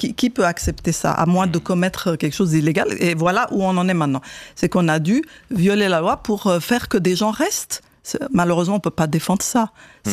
qui peut accepter ça, à moins de commettre quelque chose d'illégal? Et voilà où on en est maintenant. C'est qu'on a dû violer la loi pour faire que des gens restent. Malheureusement, on ne peut pas défendre ça.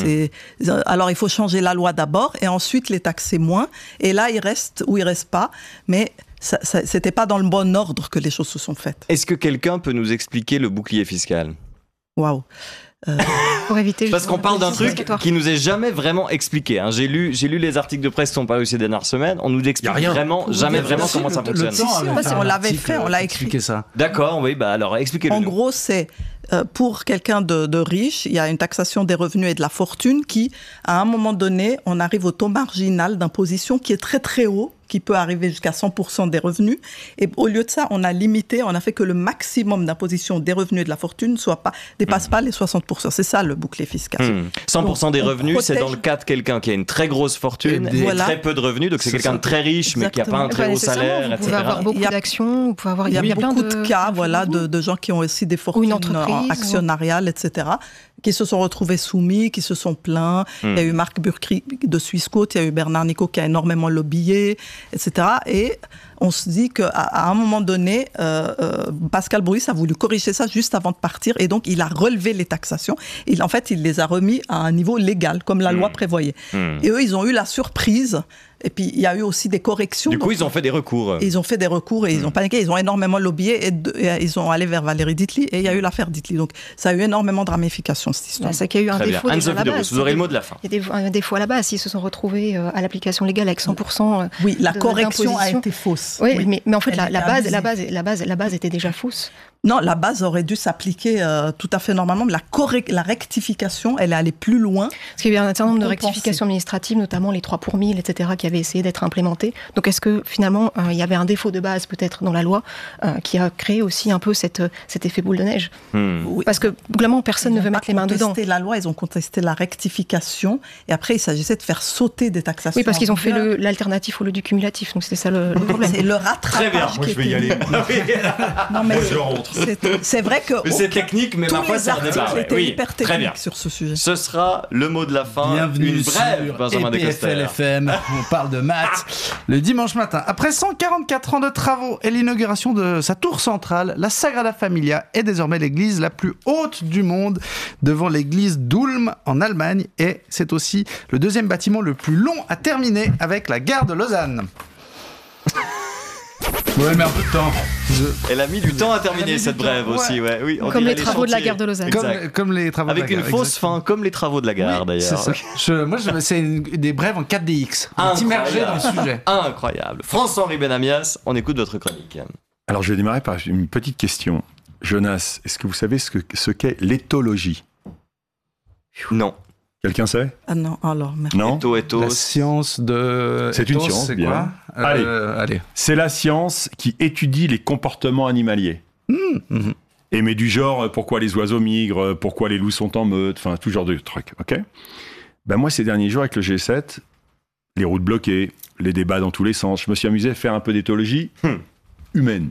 Alors, il faut changer la loi d'abord et ensuite les taxer moins. Et là, ils restent ou ils ne restent pas. Mais ce n'était pas dans le bon ordre que les choses se sont faites. Est-ce que quelqu'un peut nous expliquer le bouclier fiscal ? Waouh. Pour éviter Parce qu'on parle d'un truc qui nous est jamais vraiment expliqué. Hein. J'ai lu les articles de presse qui sont parus ces dernières semaines. On nous explique jamais vraiment comment ça fonctionne. On l'avait fait, on l'a écrit. Ça. D'accord, oui, alors expliquez-le. En gros, c'est pour quelqu'un de riche, il y a une taxation des revenus et de la fortune qui, à un moment donné, on arrive au taux marginal d'imposition qui est très très haut, qui peut arriver jusqu'à 100% des revenus. Et au lieu de ça, on a limité, on a fait que le maximum d'imposition des revenus et de la fortune dépasse pas les 60%. C'est ça le bouclier fiscal. 100% des revenus, c'est dans le cas de quelqu'un qui a une très grosse fortune et très peu de revenus. Donc c'est quelqu'un de très riche, mais qui n'a pas un très haut salaire, vous etc. pouvez avoir beaucoup d'actions, vous pouvez avoir... Il y a beaucoup de cas de gens qui ont aussi des fortunes actionnariales, etc., qui se sont retrouvés soumis, qui se sont plaints. Il y a eu Marc Burkry de Swissquote, il y a eu Bernard Nico qui a énormément lobbyé, etc. Et on se dit qu'à un moment donné, Pascal Bruys a voulu corriger ça juste avant de partir, et donc il a relevé les taxations. En fait, il les a remis à un niveau légal, comme la loi prévoyait. Et eux, ils ont eu la surprise. Et puis, il y a eu aussi des corrections. Du coup, ils ont fait des recours. Ils ont fait des recours et ils ont paniqué. Ils ont énormément lobbyé et ils ont allé vers Valérie Ditli et il y a eu l'affaire Ditli. Donc, ça a eu énormément de ramifications, cette histoire. C'est qu'il y a eu un défaut déjà à la base. Vous aurez le mot de la fin. Il y a un défaut à la base. Ils se sont retrouvés à l'application légale avec 100%. Oui, la correction a été fausse. Oui, mais en fait, la base était déjà fausse. Non, la base aurait dû s'appliquer tout à fait normalement, mais la rectification, elle est allée plus loin. Parce qu'il y a eu un certain nombre de rectifications administratives, notamment les 3 pour 1000, etc., qui avaient essayé d'être implémentées. Donc est-ce que finalement, il y avait un défaut de base peut-être dans la loi qui a créé aussi un peu cet effet boule de neige Oui. Parce que globalement, personne ne veut mettre les mains dedans. Ils ont contesté la loi, ils ont contesté la rectification, et après il s'agissait de faire sauter des taxations. Oui, parce qu'ils ont fait l'alternative au lieu du cumulatif, donc c'était ça le problème. C'est le rattrapage. Très bien, moi je vais y aller. Non, mais je rentre. C'est vrai que c'est technique, mais ma foi, c'est un débat. Oui, hyper technique sur ce sujet. Ce sera le mot de la fin. Bienvenue une brève, sur Benjamin Descoster. FM. On parle de maths le dimanche matin. Après 144 ans de travaux et l'inauguration de sa tour centrale, la Sagrada Familia est désormais l'église la plus haute du monde, devant l'église d'Ulm en Allemagne. Et c'est aussi le deuxième bâtiment le plus long à terminer avec la gare de Lausanne. Ouais, mais un peu de temps. Elle a mis du temps à terminer cette brève aussi. Ouais. Oui, comme les travaux de la gare de Lausanne. Comme les travaux avec de la gare. Avec une fausse fin, comme les travaux de la gare d'ailleurs. C'est ça. C'est des brèves en 4DX. Immergé dans le sujet. Incroyable. François-Henri Benamias, on écoute votre chronique. Alors, je vais démarrer par une petite question. Jonas, est-ce que vous savez ce qu'est l'éthologie ? Non. Quelqu'un sait ? Ah non, alors, merci. Non ? La science de... C'est une science, c'est bien. quoi Allez. C'est la science qui étudie les comportements animaliers. Et mais du genre, pourquoi les oiseaux migrent, pourquoi les loups sont en meute, enfin, tout genre de trucs, ok ? Ben moi, ces derniers jours, avec le G7, les routes bloquées, les débats dans tous les sens, je me suis amusé à faire un peu d'éthologie humaine.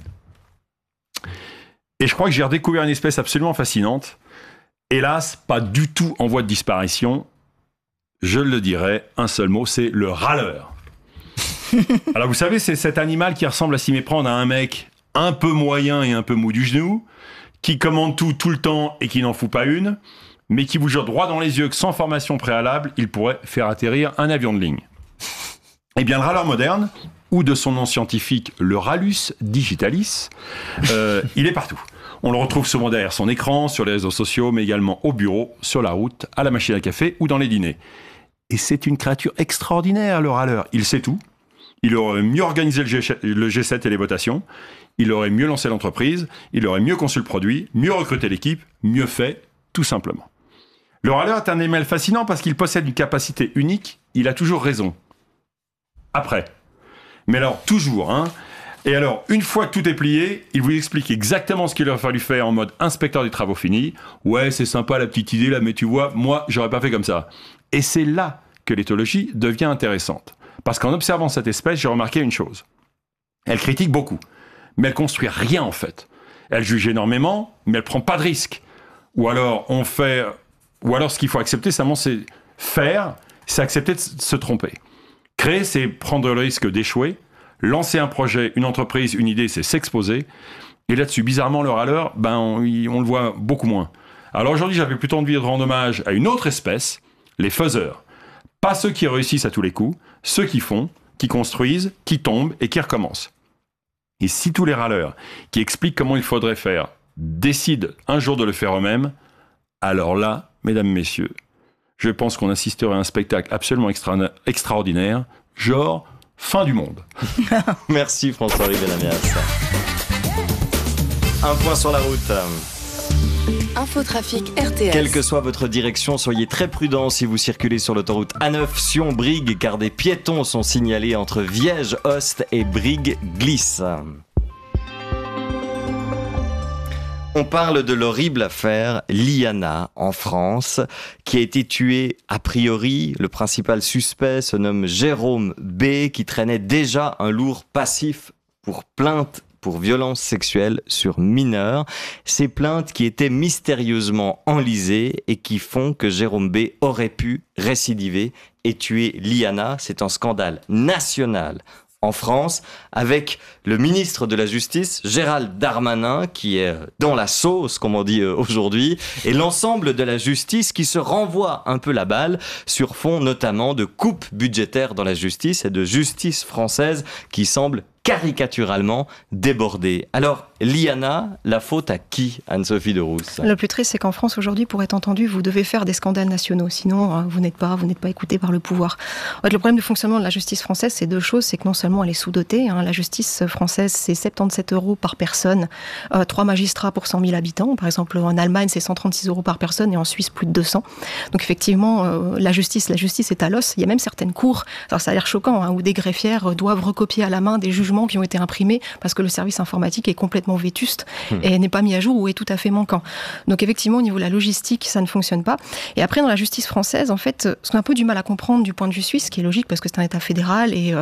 Et je crois que j'ai redécouvert une espèce absolument fascinante. Hélas, pas du tout en voie de disparition. Je le dirais, un seul mot, c'est le râleur. Alors vous savez, c'est cet animal qui ressemble à s'y méprendre à un mec un peu moyen et un peu mou du genou, qui commande tout le temps et qui n'en fout pas une, mais qui vous jure droit dans les yeux que sans formation préalable, il pourrait faire atterrir un avion de ligne. Eh bien, le râleur moderne, ou de son nom scientifique, le Rallus digitalis, il est partout. On le retrouve souvent derrière son écran, sur les réseaux sociaux, mais également au bureau, sur la route, à la machine à café ou dans les dîners. Et c'est une créature extraordinaire, le râleur. Il sait tout. Il aurait mieux organisé le G7 et les votations. Il aurait mieux lancé l'entreprise. Il aurait mieux conçu le produit, mieux recruté l'équipe, mieux fait, tout simplement. Le râleur est un animal fascinant parce qu'il possède une capacité unique. Il a toujours raison. Après. Mais alors, toujours, hein. Et alors, une fois que tout est plié, il vous explique exactement ce qu'il aurait fallu faire en mode inspecteur des travaux finis. Ouais, c'est sympa la petite idée là, mais tu vois, moi, j'aurais pas fait comme ça. Et c'est là que l'éthologie devient intéressante. Parce qu'en observant cette espèce, j'ai remarqué une chose. Elle critique beaucoup, mais elle construit rien en fait. Elle juge énormément, mais elle prend pas de risque. Ou alors, ce qu'il faut accepter, c'est faire, c'est accepter de se tromper. Créer, c'est prendre le risque d'échouer. Lancer un projet, une entreprise, une idée, c'est s'exposer. Et là-dessus, bizarrement, le râleur, on le voit beaucoup moins. Alors aujourd'hui, j'avais plutôt envie de rendre hommage à une autre espèce, les faiseurs. Pas ceux qui réussissent à tous les coups, ceux qui font, qui construisent, qui tombent et qui recommencent. Et si tous les râleurs qui expliquent comment il faudrait faire décident un jour de le faire eux-mêmes, alors là, mesdames, messieurs, je pense qu'on assisterait à un spectacle absolument extraordinaire, genre fin du monde. Merci François-Henri Benamias. Un point sur la route. Infotrafic RTS. Quelle que soit votre direction, soyez très prudents si vous circulez sur l'autoroute A9 Sion-Brigue, car des piétons sont signalés entre Viège-Ost et Brigue-Glisse. On parle de l'horrible affaire Liana en France, qui a été tuée a priori. Le principal suspect se nomme Jérôme B, qui traînait déjà un lourd passif pour plainte pour violences sexuelles sur mineurs. Ces plaintes qui étaient mystérieusement enlisées et qui font que Jérôme B aurait pu récidiver et tuer Liana. C'est un scandale national en France, avec le ministre de la Justice, Gérald Darmanin, qui est dans la sauce, comme on dit aujourd'hui, et l'ensemble de la justice qui se renvoie un peu la balle sur fond notamment de coupes budgétaires dans la justice et de justice française qui semble caricaturalement débordée. Alors, Liana, la faute à qui, Anne-Sophie de Rousse ? Le plus triste, c'est qu'en France, aujourd'hui, pour être entendu, vous devez faire des scandales nationaux. Sinon, vous n'êtes pas écouté par le pouvoir. En fait, le problème de fonctionnement de la justice française, c'est deux choses. C'est que non seulement elle est sous-dotée, la justice française, c'est 77 € par personne, 3 magistrats pour 100 000 habitants. Par exemple, en Allemagne, c'est 136 € par personne et en Suisse, plus de 200. Donc, effectivement, la justice est à l'os. Il y a même certaines cours, alors ça a l'air choquant, où des greffières doivent recopier à la main des jugements qui ont été imprimés parce que le service informatique est complètement vétuste et n'est pas mis à jour ou est tout à fait manquant. Donc effectivement, au niveau de la logistique, ça ne fonctionne pas. Et après, dans la justice française, en fait, ce qu'on a un peu du mal à comprendre du point de vue suisse, ce qui est logique parce que c'est un État fédéral et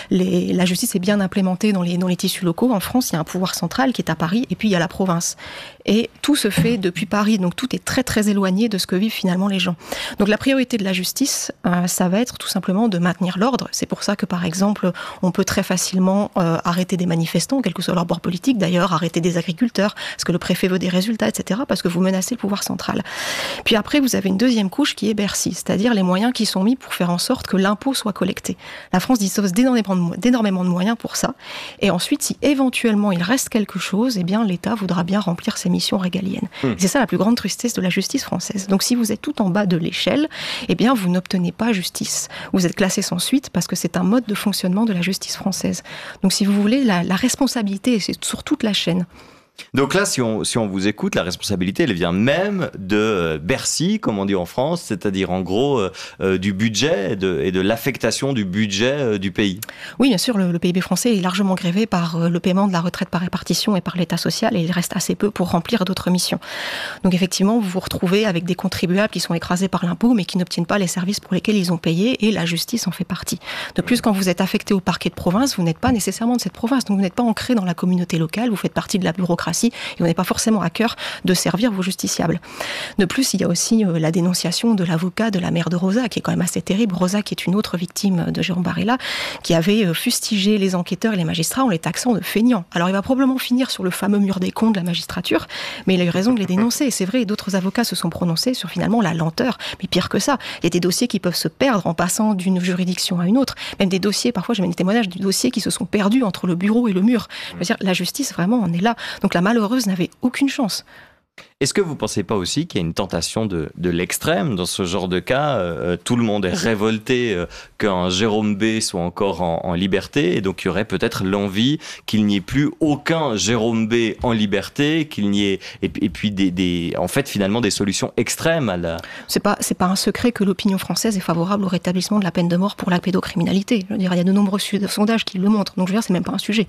la justice est bien implémentée dans les tissus locaux. En France, il y a un pouvoir central qui est à Paris et puis il y a la province. Et tout se fait depuis Paris. Donc tout est très très éloigné de ce que vivent finalement les gens. Donc la priorité de la justice, ça va être tout simplement de maintenir l'ordre. C'est pour ça que par exemple, on peut très facilement arrêter des manifestants, quel que soit leur bord politique d'ailleurs, arrêter des agriculteurs, parce que le préfet veut des résultats, etc., parce que vous menacez le pouvoir central. Puis après, vous avez une deuxième couche qui est Bercy, c'est-à-dire les moyens qui sont mis pour faire en sorte que l'impôt soit collecté. La France dispose d'énormément de moyens pour ça. Et ensuite, si éventuellement il reste quelque chose, eh bien l'État voudra bien remplir ses missions régaliennes. Et c'est ça la plus grande tristesse de la justice française. Donc si vous êtes tout en bas de l'échelle, eh bien vous n'obtenez pas justice. Vous êtes classé sans suite parce que c'est un mode de fonctionnement de la justice française. Donc si vous voulez, la responsabilité, c'est sur toute la chaîne. Donc là, si on vous écoute, la responsabilité, elle vient même de Bercy, comme on dit en France, c'est-à-dire en gros du budget et de l'affectation du budget du pays. Oui, bien sûr, le PIB français est largement grévé par le paiement de la retraite par répartition et par l'État social, et il reste assez peu pour remplir d'autres missions. Donc effectivement, vous vous retrouvez avec des contribuables qui sont écrasés par l'impôt, mais qui n'obtiennent pas les services pour lesquels ils ont payé, et la justice en fait partie. De plus, quand vous êtes affecté au parquet de province, vous n'êtes pas nécessairement de cette province, donc vous n'êtes pas ancré dans la communauté locale, vous faites partie de la bureaucratie, et on n'est pas forcément à cœur de servir vos justiciables. De plus, il y a aussi la dénonciation de l'avocat de la mère de Rosa, qui est quand même assez terrible. Rosa, qui est une autre victime de Jérôme Barella, qui avait fustigé les enquêteurs et les magistrats en les taxant de feignants. Alors il va probablement finir sur le fameux mur des cons de la magistrature, mais il a eu raison de les dénoncer. Et c'est vrai, d'autres avocats se sont prononcés sur finalement la lenteur. Mais pire que ça, il y a des dossiers qui peuvent se perdre en passant d'une juridiction à une autre. Même des dossiers, parfois j'ai même des témoignages de dossiers qui se sont perdus entre le bureau et le mur. Je veux dire, la justice, vraiment, on est là. Donc la malheureuse n'avait aucune chance. Est-ce que vous ne pensez pas aussi qu'il y a une tentation de l'extrême dans ce genre de cas ? Tout le monde est révolté qu'un Jérôme B soit encore en liberté, et donc il y aurait peut-être l'envie qu'il n'y ait plus aucun Jérôme B en liberté, qu'il n'y ait et puis en fait finalement des solutions extrêmes à la... C'est pas un secret que l'opinion française est favorable au rétablissement de la peine de mort pour la pédocriminalité. Je veux dire, il y a de nombreux sondages qui le montrent, donc je veux dire, c'est même pas un sujet.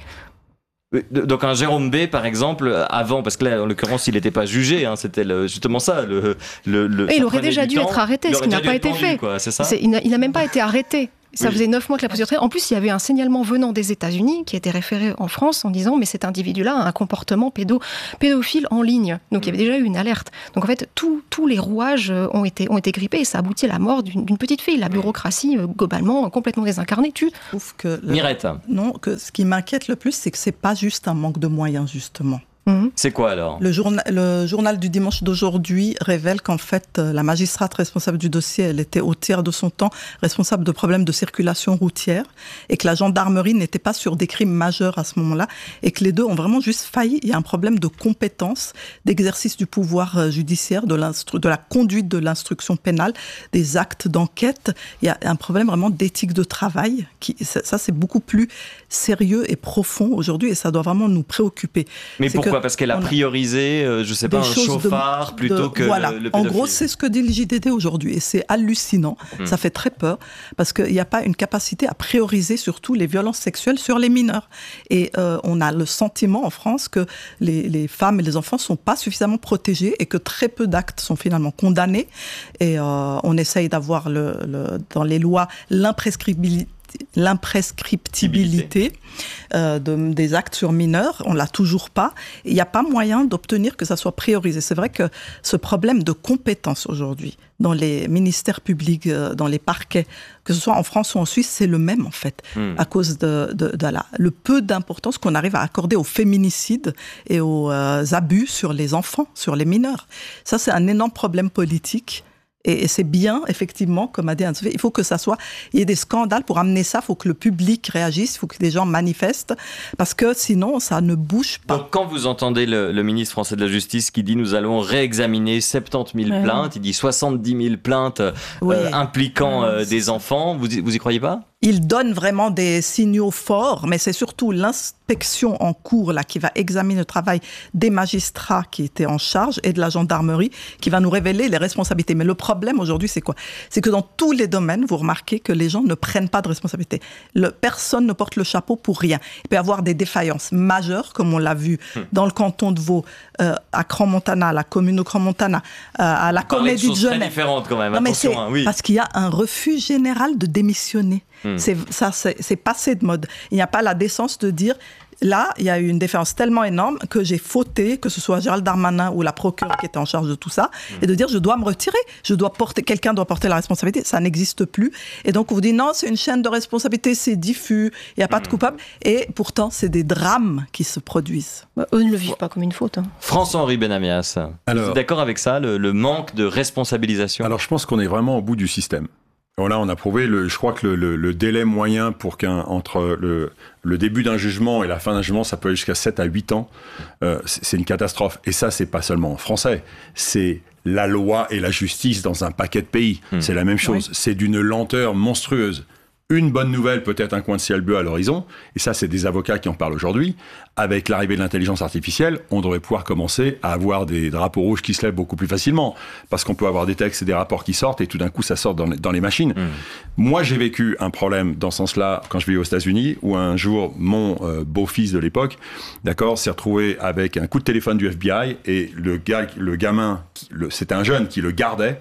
Donc un Jérôme B, par exemple, avant, parce que là, en l'occurrence, il n'était pas jugé, c'était justement ça. Il aurait déjà dû être arrêté, ce qui n'a pas été fait. C'est ça ? Il n'a même pas été arrêté. Ça faisait 9 mois que la procédure traînait. En plus, il y avait un signalement venant des États-Unis qui était référé en France en disant mais cet individu-là a un comportement pédophile en ligne. Donc il y avait déjà eu une alerte. Donc en fait, tous les rouages ont été grippés et ça aboutit à la mort d'une petite fille. La bureaucratie, globalement, complètement désincarnée, tue. Je trouve que Mirette. Non, que ce qui m'inquiète le plus, c'est que c'est pas juste un manque de moyens, justement. C'est quoi alors ? Le journal du dimanche d'aujourd'hui révèle qu'en fait, la magistrate responsable du dossier, elle était au tiers de son temps responsable de problèmes de circulation routière et que la gendarmerie n'était pas sur des crimes majeurs à ce moment-là et que les deux ont vraiment juste failli. Il y a un problème de compétence, d'exercice du pouvoir judiciaire, de la conduite de l'instruction pénale, des actes d'enquête. Il y a un problème vraiment d'éthique de travail. Ça, c'est beaucoup plus sérieux et profond aujourd'hui et ça doit vraiment nous préoccuper. Mais pourquoi ? Parce qu'elle a priorisé, je sais pas, un chauffard plutôt que voilà. le pédophile. En gros, c'est ce que dit le JDD aujourd'hui. Et c'est hallucinant. Ça fait très peur. Parce qu'il n'y a pas une capacité à prioriser surtout les violences sexuelles sur les mineurs. Et on a le sentiment en France que les femmes et les enfants ne sont pas suffisamment protégés et que très peu d'actes sont finalement condamnés. Et on essaye d'avoir dans les lois l'imprescriptibilité des actes sur mineurs, on l'a toujours pas. Il n'y a pas moyen d'obtenir que ça soit priorisé. C'est vrai que ce problème de compétence aujourd'hui, dans les ministères publics, dans les parquets, que ce soit en France ou en Suisse, c'est le même en fait, à cause de le peu d'importance qu'on arrive à accorder aux féminicides et aux abus sur les enfants, sur les mineurs. Ça, c'est un énorme problème politique. Et c'est bien, effectivement, comme a dit Anne-Sophie, il faut que il y ait des scandales pour amener ça, il faut que le public réagisse, il faut que des gens manifestent, parce que sinon, ça ne bouge pas. Donc, quand vous entendez le ministre français de la Justice qui dit « nous allons réexaminer 70 000 plaintes », il dit 70 000 plaintes impliquant des enfants, vous y croyez pas ? Il donne vraiment des signaux forts, mais c'est surtout l'inspection en cours là, qui va examiner le travail des magistrats qui étaient en charge et de la gendarmerie qui va nous révéler les responsabilités. Mais le problème aujourd'hui, c'est quoi ? C'est que dans tous les domaines, vous remarquez que les gens ne prennent pas de responsabilité. Personne ne porte le chapeau pour rien. Il peut y avoir des défaillances majeures, comme on l'a vu dans le canton de Vaud, à Crans-Montana, à la commune de Crans-Montana, à la Comédie de Genève. Très différentes quand même, non, attention. Mais parce qu'il y a un refus général de démissionner. C'est passé de mode. Il n'y a pas la décence de dire là, il y a eu une défense tellement énorme que j'ai fauté, que ce soit Gérald Darmanin ou la procureure qui était en charge de tout ça, et de dire je dois me retirer, quelqu'un doit porter la responsabilité. Ça n'existe plus. Et donc on vous dit non, c'est une chaîne de responsabilité, c'est diffus, il n'y a pas de coupable. Et pourtant, c'est des drames qui se produisent. Eux ne le vivent pas comme une faute. François-Henri Benamias, vous êtes d'accord avec ça, le manque de responsabilisation ? Alors je pense qu'on est vraiment au bout du système. Là, on a prouvé, je crois que le délai moyen entre le début d'un jugement et la fin d'un jugement, ça peut aller jusqu'à 7 à 8 ans. C'est une catastrophe. Et ça, c'est pas seulement en français. C'est la loi et la justice dans un paquet de pays. C'est la même chose. Oui. C'est d'une lenteur monstrueuse. Une bonne nouvelle, peut-être un coin de ciel bleu à l'horizon, et ça c'est des avocats qui en parlent aujourd'hui, avec l'arrivée de l'intelligence artificielle, on devrait pouvoir commencer à avoir des drapeaux rouges qui se lèvent beaucoup plus facilement, parce qu'on peut avoir des textes et des rapports qui sortent, et tout d'un coup ça sort dans les machines. Moi j'ai vécu un problème dans ce sens-là quand je vivais aux États-Unis, où un jour mon beau-fils de l'époque, s'est retrouvé avec un coup de téléphone du FBI, et le gamin, c'était un jeune qui le gardait,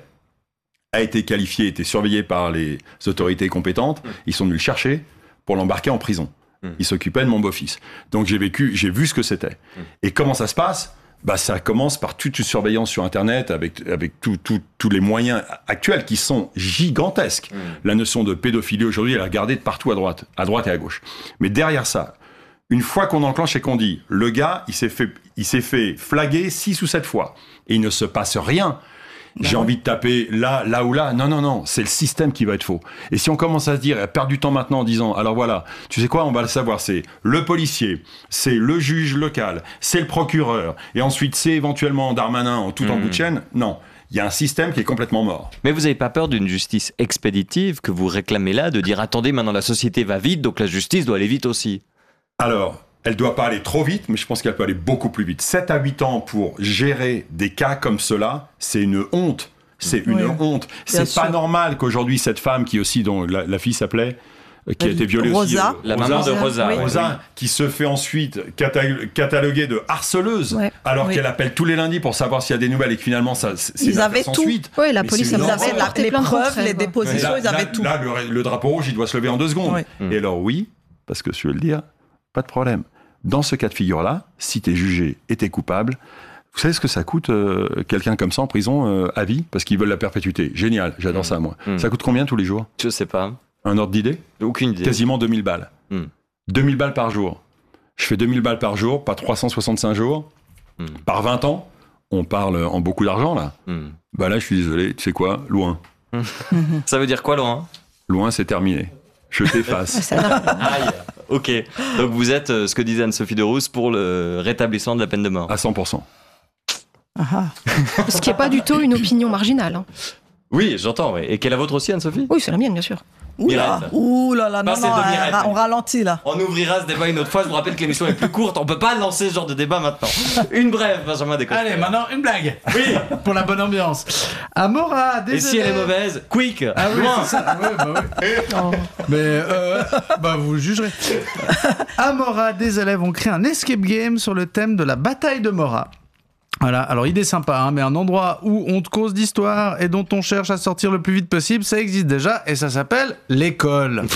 a été qualifié, était surveillé par les autorités compétentes. Ils sont venus le chercher pour l'embarquer en prison. Il s'occupait de mon beau-fils. Donc j'ai vu ce que c'était. Et comment ça se passe ? Ça commence par toute une surveillance sur Internet avec tous les moyens actuels qui sont gigantesques. La notion de pédophilie aujourd'hui, elle est regardée de partout à droite et à gauche. Mais derrière ça, une fois qu'on enclenche et qu'on dit, le gars, il s'est fait flaguer 6 ou 7 fois et il ne se passe rien. J'ai envie de taper là ou là. Non, c'est le système qui va être faux. Et si on commence à se dire, perdre du temps maintenant en disant, alors voilà, tu sais quoi, on va le savoir, c'est le policier, c'est le juge local, c'est le procureur, et ensuite c'est éventuellement Darmanin en tout en bout de chaîne. Non. Il y a un système qui est complètement mort. Mais vous n'avez pas peur d'une justice expéditive que vous réclamez là, de dire, attendez, maintenant la société va vite, donc la justice doit aller vite aussi? Alors, elle ne doit pas aller trop vite, mais je pense qu'elle peut aller beaucoup plus vite. 7 à 8 ans pour gérer des cas comme cela, c'est une honte. C'est une honte. C'est pas normal qu'aujourd'hui, cette femme qui aussi, dont la fille s'appelait qui a été violée aussi. La maman de Rosa. Rosa, qui se fait ensuite cataloguer de harceleuse, alors qu'elle appelle tous les lundis pour savoir s'il y a des nouvelles et que finalement, ils avaient tout. Suite. Oui, la police, ils avaient les preuves, les dépositions, ils avaient tout. Là, le drapeau rouge, il doit se lever en 2 secondes. Et alors, oui, parce que je veux le dire, pas de problème. Dans ce cas de figure-là, si t'es jugé et t'es coupable, vous savez ce que ça coûte quelqu'un comme ça en prison à vie parce qu'ils veulent la perpétuité. Génial, j'adore ça moi. Ça coûte combien tous les jours? Je sais pas. Un ordre d'idée? Aucune idée. Quasiment 2000 balles. 2000 balles par jour. Je fais 2000 balles par jour, pas 365 jours. Par 20 ans, on parle en beaucoup d'argent là. Bah là, je suis désolé, tu sais quoi? Loin. Ça veut dire quoi, loin? Loin, c'est terminé. Je t'efface. Aïe. Ok. Donc vous êtes, ce que disait Anne-Sophie de Rousse, pour le rétablissement de la peine de mort. À 100%. Ce qui n'est pas du tout une opinion marginale. Hein. Oui, j'entends. Oui. Et quelle est la vôtre aussi, Anne-Sophie? Oui, c'est la mienne, bien sûr. Ouh là là, non, on ralentit là. On ouvrira ce débat une autre fois. Je vous rappelle que l'émission est plus courte. On peut pas lancer ce genre de débat maintenant. Une brève, Benjamin Descoffres. Allez, maintenant une blague. Oui, pour la bonne ambiance. À Mora, des Et si elle est mauvaise, quick. Ah oui, c'est ça. Ouais, bah oui. Oh. Mais vous jugerez. À Mora, des élèves ont créé un escape game sur le thème de la bataille de Mora. Voilà, alors idée sympa, hein, mais un endroit où on te cause d'histoire et dont on cherche à sortir le plus vite possible, ça existe déjà et ça s'appelle l'école.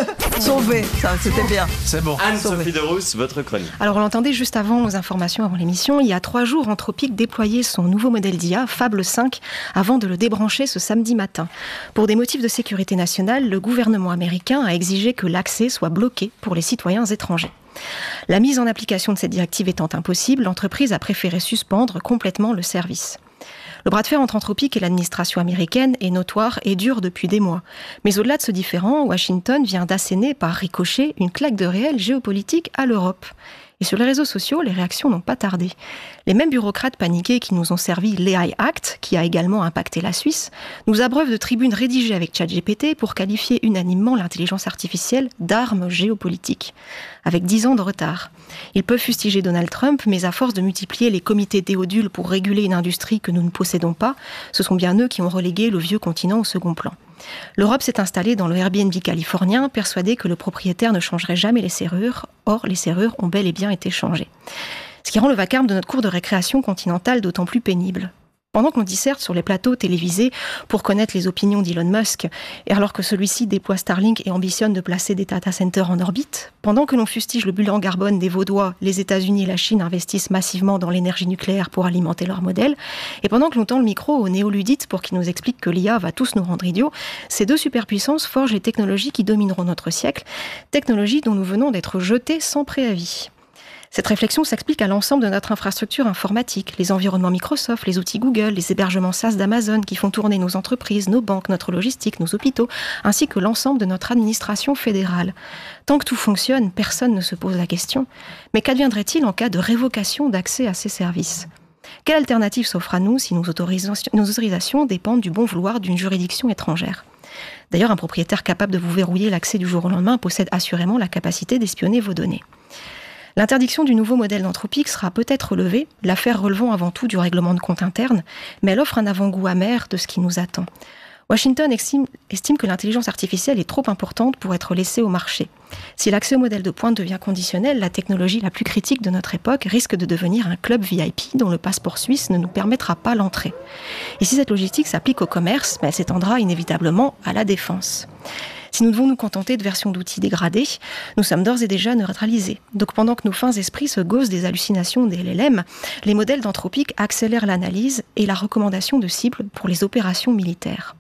Sauvé, ça c'était bien. C'est bon. Anne-Sophie de Rousse, votre chronique. Alors on l'entendait juste avant nos informations, avant l'émission, il y a 3 jours, Anthropic déployait son nouveau modèle d'IA, Fable 5, avant de le débrancher ce samedi matin. Pour des motifs de sécurité nationale, le gouvernement américain a exigé que l'accès soit bloqué pour les citoyens étrangers. La mise en application de cette directive étant impossible, l'entreprise a préféré suspendre complètement le service. Le bras de fer entre Anthropic et l'administration américaine est notoire et dure depuis des mois. Mais au-delà de ce différend, Washington vient d'asséner par ricochet une claque de réel géopolitique à l'Europe. Et sur les réseaux sociaux, les réactions n'ont pas tardé. Les mêmes bureaucrates paniqués qui nous ont servi l'AI Act, qui a également impacté la Suisse, nous abreuvent de tribunes rédigées avec ChatGPT pour qualifier unanimement l'intelligence artificielle d'arme géopolitique, avec 10 ans de retard. Ils peuvent fustiger Donald Trump, mais à force de multiplier les comités Théodule pour réguler une industrie que nous ne possédons pas, ce sont bien eux qui ont relégué le vieux continent au second plan. L'Europe s'est installée dans le Airbnb californien, persuadée que le propriétaire ne changerait jamais les serrures. Or, les serrures ont bel et bien été changées. Ce qui rend le vacarme de notre cour de récréation continentale d'autant plus pénible. Pendant qu'on disserte sur les plateaux télévisés pour connaître les opinions d'Elon Musk, et alors que celui-ci déploie Starlink et ambitionne de placer des data centers en orbite, pendant que l'on fustige le bilan carbone des Vaudois, les États-Unis et la Chine investissent massivement dans l'énergie nucléaire pour alimenter leur modèle, et pendant que l'on tend le micro aux néoludites pour qu'ils nous expliquent que l'IA va tous nous rendre idiots, ces 2 superpuissances forgent les technologies qui domineront notre siècle, technologies dont nous venons d'être jetés sans préavis. Cette réflexion s'explique à l'ensemble de notre infrastructure informatique, les environnements Microsoft, les outils Google, les hébergements SaaS d'Amazon qui font tourner nos entreprises, nos banques, notre logistique, nos hôpitaux, ainsi que l'ensemble de notre administration fédérale. Tant que tout fonctionne, personne ne se pose la question. Mais qu'adviendrait-il en cas de révocation d'accès à ces services ? Quelle alternative s'offre à nous si nos autorisations dépendent du bon vouloir d'une juridiction étrangère ? D'ailleurs, un propriétaire capable de vous verrouiller l'accès du jour au lendemain possède assurément la capacité d'espionner vos données. L'interdiction du nouveau modèle d'Anthropic sera peut-être levée, l'affaire relevant avant tout du règlement de compte interne, mais elle offre un avant-goût amer de ce qui nous attend. Washington estime que l'intelligence artificielle est trop importante pour être laissée au marché. Si l'accès au modèle de pointe devient conditionnel, la technologie la plus critique de notre époque risque de devenir un club VIP dont le passeport suisse ne nous permettra pas l'entrée. Et si cette logistique s'applique au commerce, elle s'étendra inévitablement à la défense. Si nous devons nous contenter de versions d'outils dégradés, nous sommes d'ores et déjà neutralisés. Donc pendant que nos fins esprits se gaussent des hallucinations des LLM, les modèles d'Anthropic accélèrent l'analyse et la recommandation de cibles pour les opérations militaires.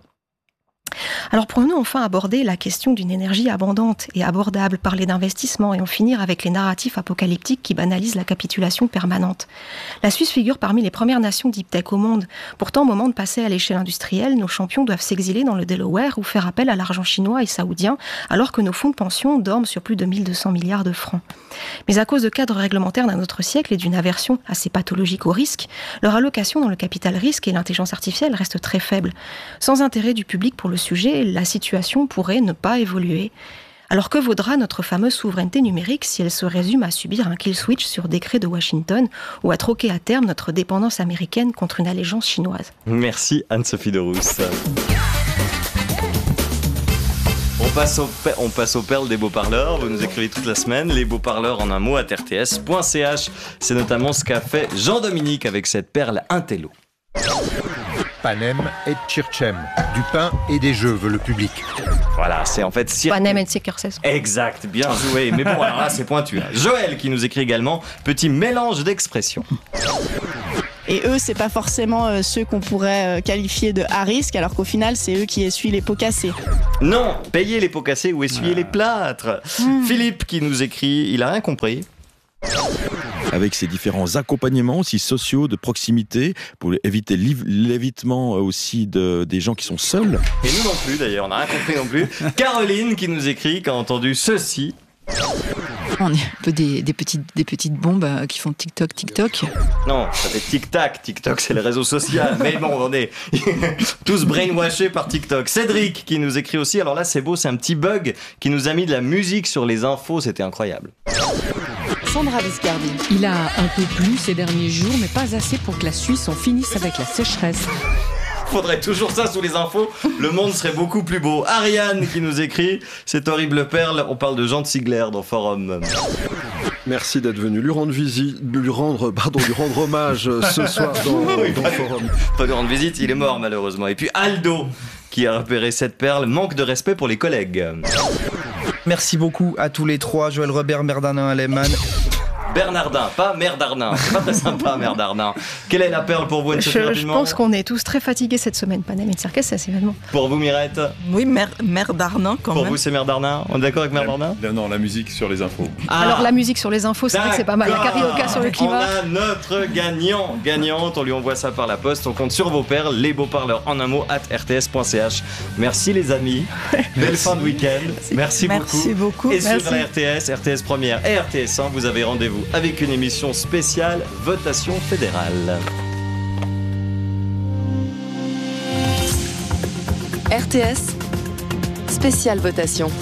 Alors pourrions-nous enfin aborder la question d'une énergie abondante et abordable, parler d'investissement et en finir avec les narratifs apocalyptiques qui banalisent la capitulation permanente. La Suisse figure parmi les premières nations deep tech au monde. Pourtant, au moment de passer à l'échelle industrielle, nos champions doivent s'exiler dans le Delaware ou faire appel à l'argent chinois et saoudien, alors que nos fonds de pension dorment sur plus de 1200 milliards de francs. Mais à cause de cadres réglementaires d'un autre siècle et d'une aversion assez pathologique au risque, leur allocation dans le capital risque et l'intelligence artificielle reste très faible. Sans intérêt du public pour le sujet, la situation pourrait ne pas évoluer. Alors que vaudra notre fameuse souveraineté numérique si elle se résume à subir un kill switch sur décret de Washington ou à troquer à terme notre dépendance américaine contre une allégeance chinoise ? Merci Anne-Sophie de Rousse. On On passe aux perles des beaux parleurs. Vous nous écrivez toute la semaine. Les beaux parleurs en un mot à rts.ch. C'est notamment ce qu'a fait Jean-Dominique avec cette perle intello. Panem et Tchirchem. Du pain et des jeux veut le public. Voilà, c'est en fait... Panem et Tchirchem. Exact, bien joué. Mais bon, alors là, c'est pointu. Joël qui nous écrit également, petit mélange d'expressions. Et eux, c'est pas forcément ceux qu'on pourrait qualifier de à risque, alors qu'au final, c'est eux qui essuient les pots cassés. Non, payer les pots cassés ou essuyer les plâtres. Philippe qui nous écrit, il a rien compris. Avec ces différents accompagnements aussi sociaux, de proximité, pour éviter l'évitement aussi des gens qui sont seuls. Et nous non plus d'ailleurs, on n'a rien compris non plus. Caroline qui nous écrit, qui a entendu ceci. On est un peu des petites bombes qui font TikTok. Non, ça fait tic-tac. TikTok, c'est le réseau social. Mais bon, on est tous brainwashés par TikTok. Cédric qui nous écrit aussi. Alors là, c'est beau, c'est un petit bug qui nous a mis de la musique sur les infos. C'était incroyable. Sandra Viscardi. Il a un peu plu ces derniers jours, mais pas assez pour que la Suisse en finisse avec la sécheresse. Faudrait toujours ça sous les infos, le monde serait beaucoup plus beau. Ariane qui nous écrit, cette horrible perle, on parle de Jean de Sigler dans Forum. Merci d'être venu lui rendre hommage ce soir dans Forum. Pas lui rendre visite, il est mort malheureusement. Et puis Aldo qui a repéré cette perle, manque de respect pour les collègues. Merci beaucoup à tous les trois, Joël Robert, Bernardin Alemann. Bernardin, pas Merdardin. C'est pas très sympa, Merdardin. Quelle est la perle pour vous, Je pense qu'on est tous très fatigués cette semaine. Panem et Tchirchem, c'est événement. Pour vous, Mirette? Oui, Merdardin quand même. Pour vous, c'est Merdardin? On est d'accord avec Merdardin? Non, la musique sur les infos. Alors, la musique sur les infos, c'est vrai que c'est pas mal. La carioca sur le climat. On a notre gagnante. On lui envoie ça par la poste. On compte sur vos perles, les beaux parleurs en un mot, @rts.ch. Merci les amis. Belle fin de week-end. Merci beaucoup. Et sur la RTS Première et RTS 1, vous avez rendez-vous avec une émission spéciale Votation fédérale. RTS, spéciale votation.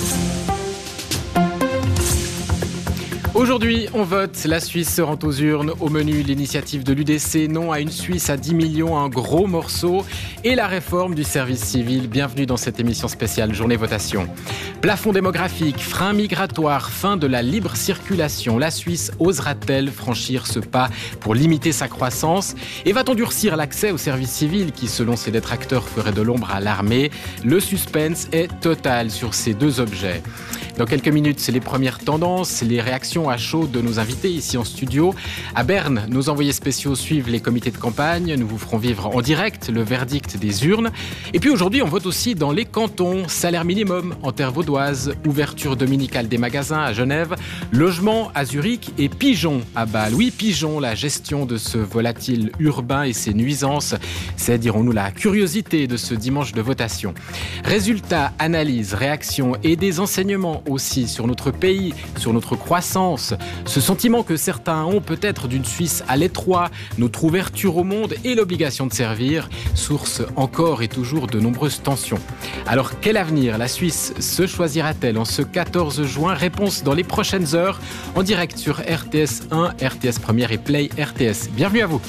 Aujourd'hui, on vote. La Suisse se rend aux urnes. Au menu, l'initiative de l'UDC, non à une Suisse à 10 millions, un gros morceau. Et la réforme du service civil. Bienvenue dans cette émission spéciale Journée Votation. Plafond démographique, frein migratoire, fin de la libre circulation. La Suisse osera-t-elle franchir ce pas pour limiter sa croissance? Et va-t-on durcir l'accès au service civil qui, selon ses détracteurs, ferait de l'ombre à l'armée? Le suspense est total sur ces deux objets. Dans quelques minutes, c'est les premières tendances, les réactions à chaud de nos invités ici en studio. À Berne, nos envoyés spéciaux suivent les comités de campagne. Nous vous ferons vivre en direct le verdict des urnes. Et puis aujourd'hui, on vote aussi dans les cantons. Salaire minimum en terre vaudoise, ouverture dominicale des magasins à Genève, logement à Zurich et Pigeon à Bâle. Oui, Pigeon, la gestion de ce volatile urbain et ses nuisances, c'est, dirons-nous, la curiosité de ce dimanche de votation. Résultats, analyses, réactions et des enseignements aussi sur notre pays, sur notre croissance, ce sentiment que certains ont peut-être d'une Suisse à l'étroit, notre ouverture au monde et l'obligation de servir, source encore et toujours de nombreuses tensions. Alors quel avenir la Suisse se choisira-t-elle en ce 14 juin? Réponse dans les prochaines heures en direct sur RTS 1, RTS Première et Play RTS. Bienvenue à vous.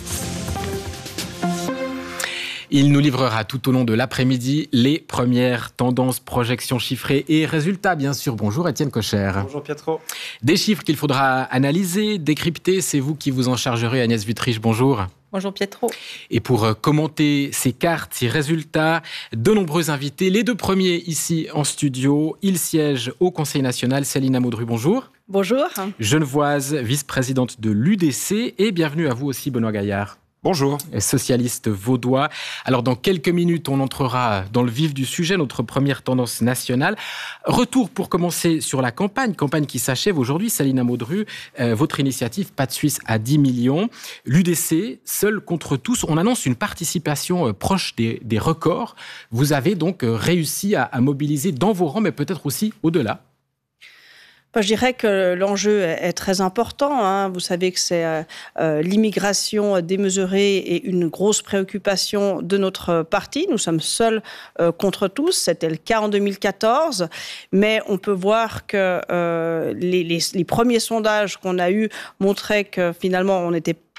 Il nous livrera tout au long de l'après-midi les premières tendances, projections chiffrées et résultats, bien sûr. Bonjour Étienne Kocher. Bonjour Pietro. Des chiffres qu'il faudra analyser, décrypter, c'est vous qui vous en chargerez, Agnès Wüthrich. Bonjour. Bonjour Pietro. Et pour commenter ces cartes, ces résultats, de nombreux invités. Les deux premiers ici en studio, ils siègent au Conseil national. Céline Amodru, bonjour. Bonjour. Genevoise, vice-présidente de l'UDC. Et bienvenue à vous aussi, Benoît Gaillard. Bonjour. Socialiste vaudois. Alors, dans quelques minutes, on entrera dans le vif du sujet, notre première tendance nationale. Retour pour commencer sur la campagne qui s'achève aujourd'hui. Céline Amodru, votre initiative, pas de Suisse à 10 millions. L'UDC, seul contre tous. On annonce une participation proche des records. Vous avez donc réussi à mobiliser dans vos rangs, mais peut-être aussi au-delà. Je dirais que l'enjeu est très important. Vous savez que c'est l'immigration démesurée et une grosse préoccupation de notre parti. Nous sommes seuls contre tous. C'était le cas en 2014. Mais on peut voir que les premiers sondages qu'on a eus montraient que finalement on n'était pas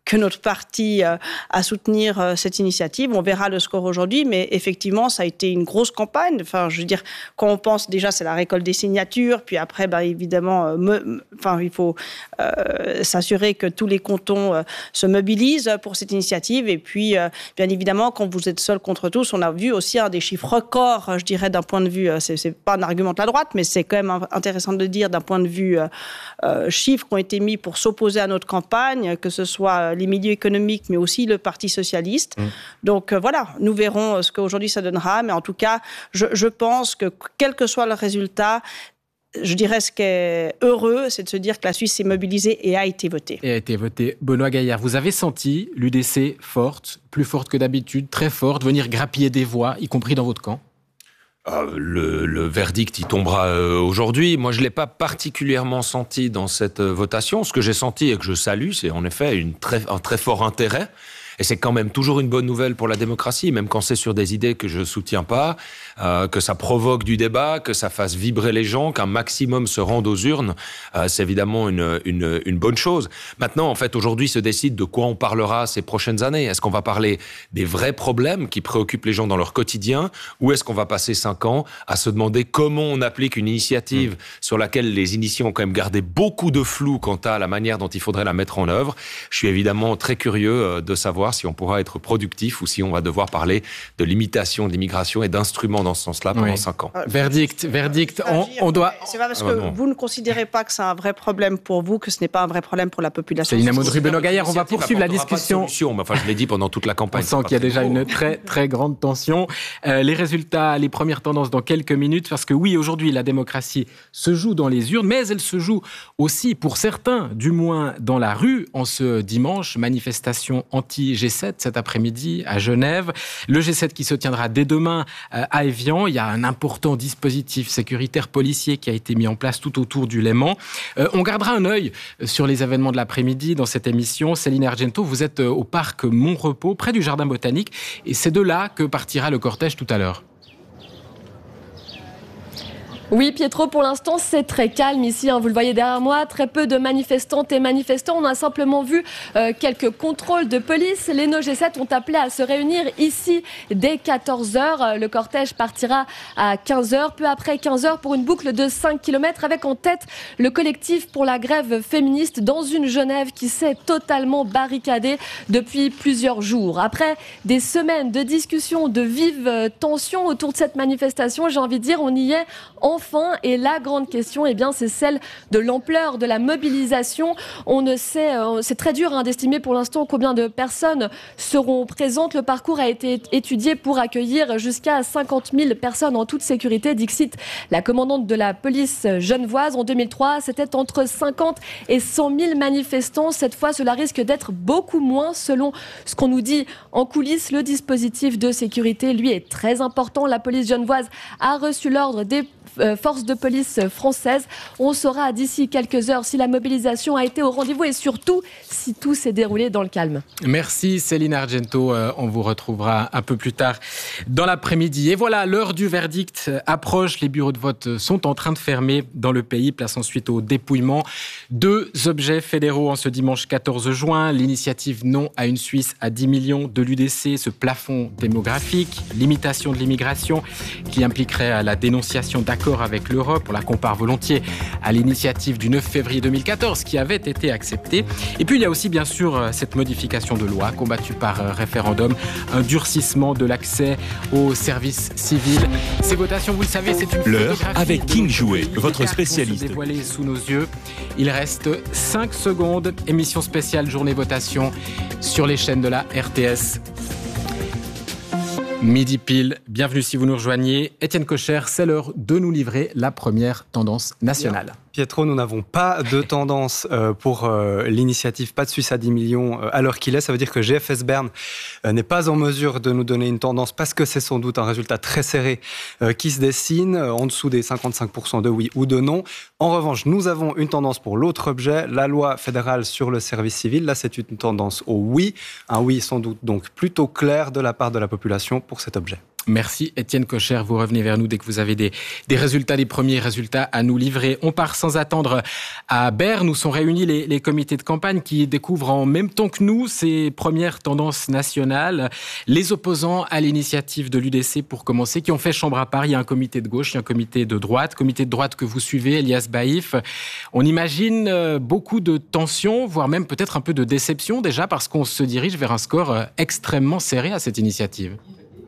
que notre parti à soutenir cette initiative. On verra le score aujourd'hui, mais effectivement, ça a été une grosse campagne. Enfin, je veux dire, quand on pense déjà, c'est la récolte des signatures, puis après, évidemment, il faut s'assurer que tous les cantons se mobilisent pour cette initiative. Et puis, bien évidemment, quand vous êtes seul contre tous, on a vu aussi des chiffres records, je dirais, d'un point de vue, c'est pas un argument de la droite, mais c'est quand même intéressant de dire d'un point de vue chiffres qui ont été mis pour s'opposer à notre campagne, que ce soit les milieux économiques, mais aussi le Parti socialiste. Donc voilà, nous verrons ce qu'aujourd'hui ça donnera, mais en tout cas, je pense que quel que soit le résultat, je dirais ce qui est heureux, c'est de se dire que la Suisse s'est mobilisée et a été votée. Et a été votée. Benoît Gaillard, vous avez senti l'UDC forte, plus forte que d'habitude, très forte, venir grappiller des voix, y compris dans votre camp? Le verdict, il tombera aujourd'hui. Moi, je ne l'ai pas particulièrement senti dans cette votation. Ce que j'ai senti et que je salue, c'est en effet un très fort intérêt. Et c'est quand même toujours une bonne nouvelle pour la démocratie, même quand c'est sur des idées que je ne soutiens pas, que ça provoque du débat, que ça fasse vibrer les gens, qu'un maximum se rende aux urnes. C'est évidemment une bonne chose. Maintenant, en fait, aujourd'hui se décide de quoi on parlera ces prochaines années. Est-ce qu'on va parler des vrais problèmes qui préoccupent les gens dans leur quotidien, ou est-ce qu'on va passer 5 ans à se demander comment on applique une initiative sur laquelle les initiés ont quand même gardé beaucoup de flou quant à la manière dont il faudrait la mettre en œuvre. Je suis évidemment très curieux de savoir si on pourra être productif ou si on va devoir parler de limitation de l'immigration et d'instruments dans ce sens-là pendant 5 ans. Verdict, on doit... C'est pas parce que vous ne considérez pas que c'est un vrai problème pour vous que ce n'est pas un vrai problème pour la population. Céline Amondry, Benoît Gaillard, on va poursuivre la discussion. Mais enfin, je l'ai dit pendant toute la campagne. On sent qu'il y a déjà une très, très grande tension. Les résultats, les premières tendances dans quelques minutes, parce que oui, aujourd'hui, la démocratie se joue dans les urnes, mais elle se joue aussi, pour certains, du moins dans la rue, en ce dimanche, manifestation anti-G7 cet après-midi à Genève. Le G7 qui se tiendra dès demain à Évian. Il y a un important dispositif sécuritaire policier qui a été mis en place tout autour du Léman. On gardera un œil sur les événements de l'après-midi dans cette émission. Céline Argento, vous êtes au parc Montrepos, près du Jardin botanique, et c'est de là que partira le cortège tout à l'heure. Oui, Pietro, pour l'instant, c'est très calme ici. Vous le voyez derrière moi, très peu de manifestantes et manifestants. On a simplement vu quelques contrôles de police. Les No G7 ont appelé à se réunir ici dès 14h. Le cortège partira à 15h, peu après 15h, pour une boucle de 5 km, avec en tête le collectif pour la grève féministe dans une Genève qui s'est totalement barricadée depuis plusieurs jours. Après des semaines de discussions, de vives tensions autour de cette manifestation, j'ai envie de dire, on y est enfin, et la grande question, c'est celle de l'ampleur de la mobilisation. On ne sait, c'est très dur d'estimer pour l'instant combien de personnes seront présentes. Le parcours a été étudié pour accueillir jusqu'à 50 000 personnes en toute sécurité. Dixit, la commandante de la police genevoise, en 2003, c'était entre 50 et 100 000 manifestants. Cette fois, cela risque d'être beaucoup moins, selon ce qu'on nous dit en coulisses. Le dispositif de sécurité, lui, est très important. La police genevoise a reçu l'ordre des forces de police françaises. On saura d'ici quelques heures si la mobilisation a été au rendez-vous et surtout si tout s'est déroulé dans le calme. Merci Céline Argento. On vous retrouvera un peu plus tard dans l'après-midi. Et voilà, l'heure du verdict approche. Les bureaux de vote sont en train de fermer dans le pays. Place ensuite au dépouillement. 2 objets fédéraux en ce dimanche 14 juin. L'initiative Non à une Suisse à 10 millions de l'UDC, ce plafond démographique, limitation de l'immigration qui impliquerait la dénonciation d'accords avec l'Europe. On la compare volontiers à l'initiative du 9 février 2014 qui avait été acceptée. Et puis il y a aussi bien sûr cette modification de loi combattue par référendum, un durcissement de l'accès aux services civils. Ces votations, vous le savez, c'est une l'heure avec King Jouet, votre spécialiste. Dévoilée sous nos yeux. Il reste 5 secondes. Émission spéciale journée votation sur les chaînes de la RTS. Midi pile, bienvenue si vous nous rejoignez. Étienne Kocher, c'est l'heure de nous livrer la première tendance nationale. Pietro, nous n'avons pas de tendance pour l'initiative Pas de Suisse à 10 millions à l'heure qu'il est. Ça veut dire que GFS Bern n'est pas en mesure de nous donner une tendance parce que c'est sans doute un résultat très serré qui se dessine en dessous des 55% de oui ou de non. En revanche, nous avons une tendance pour l'autre objet, la loi fédérale sur le service civil. Là, c'est une tendance au oui. Un oui sans doute donc plutôt clair de la part de la population pour cet objet. Merci Étienne Kocher, vous revenez vers nous dès que vous avez des résultats, des premiers résultats à nous livrer. On part sans attendre à Berne où sont réunis les comités de campagne qui découvrent en même temps que nous ces premières tendances nationales. Les opposants à l'initiative de l'UDC pour commencer, qui ont fait chambre à part. Il y a un comité de gauche, il y a un comité de droite que vous suivez, Elias Baïf. On imagine beaucoup de tensions, voire même peut-être un peu de déception déjà parce qu'on se dirige vers un score extrêmement serré à cette initiative.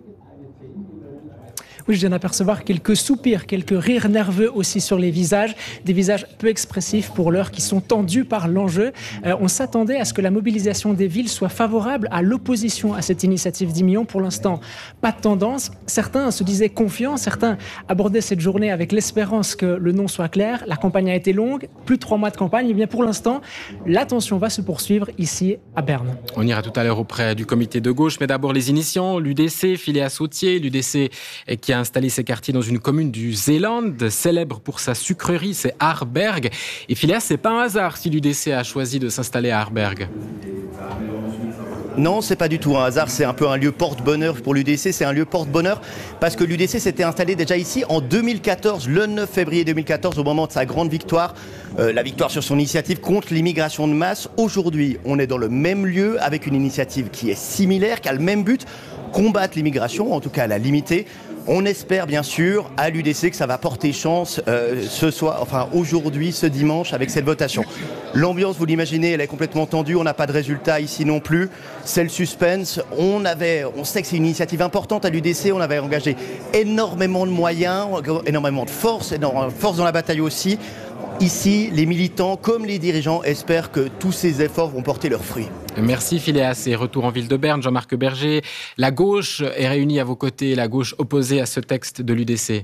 Oui, je viens d'apercevoir quelques soupirs, quelques rires nerveux aussi sur les visages, des visages peu expressifs pour l'heure qui sont tendus par l'enjeu. On s'attendait à ce que la mobilisation des villes soit favorable à l'opposition à cette initiative 10 millions. Pour l'instant, pas de tendance. Certains se disaient confiants, certains abordaient cette journée avec l'espérance que le non soit clair. La campagne a été longue, plus de 3 mois de campagne. Et bien pour l'instant, la tension va se poursuivre ici à Berne. On ira tout à l'heure auprès du comité de gauche, mais d'abord les initiants, l'UDC, Phileas Sautier, l'UDC qui a installé ses quartiers dans une commune du Zéland, célèbre pour sa sucrerie, c'est Harberg. Et Phileas, c'est pas un hasard si l'UDC a choisi de s'installer à Harberg. Non, c'est pas du tout un hasard, c'est un peu un lieu porte-bonheur pour l'UDC, c'est un lieu porte-bonheur parce que l'UDC s'était installé déjà ici en 2014, le 9 février 2014, au moment de sa grande victoire, la victoire sur son initiative contre l'immigration de masse. Aujourd'hui, on est dans le même lieu avec une initiative qui est similaire, qui a le même but, combattre l'immigration, en tout cas la limiter. On espère bien sûr à l'UDC que ça va porter chance aujourd'hui, ce dimanche, avec cette votation. L'ambiance, vous l'imaginez, elle est complètement tendue, on n'a pas de résultat ici non plus. C'est le suspense. On sait que c'est une initiative importante à l'UDC, on avait engagé énormément de moyens, énormément de force dans la bataille aussi. Ici, les militants comme les dirigeants espèrent que tous ces efforts vont porter leurs fruits. Merci Phileas. Et retour en ville de Berne, Jean-Marc Berger. La gauche est réunie à vos côtés, la gauche opposée à ce texte de l'UDC.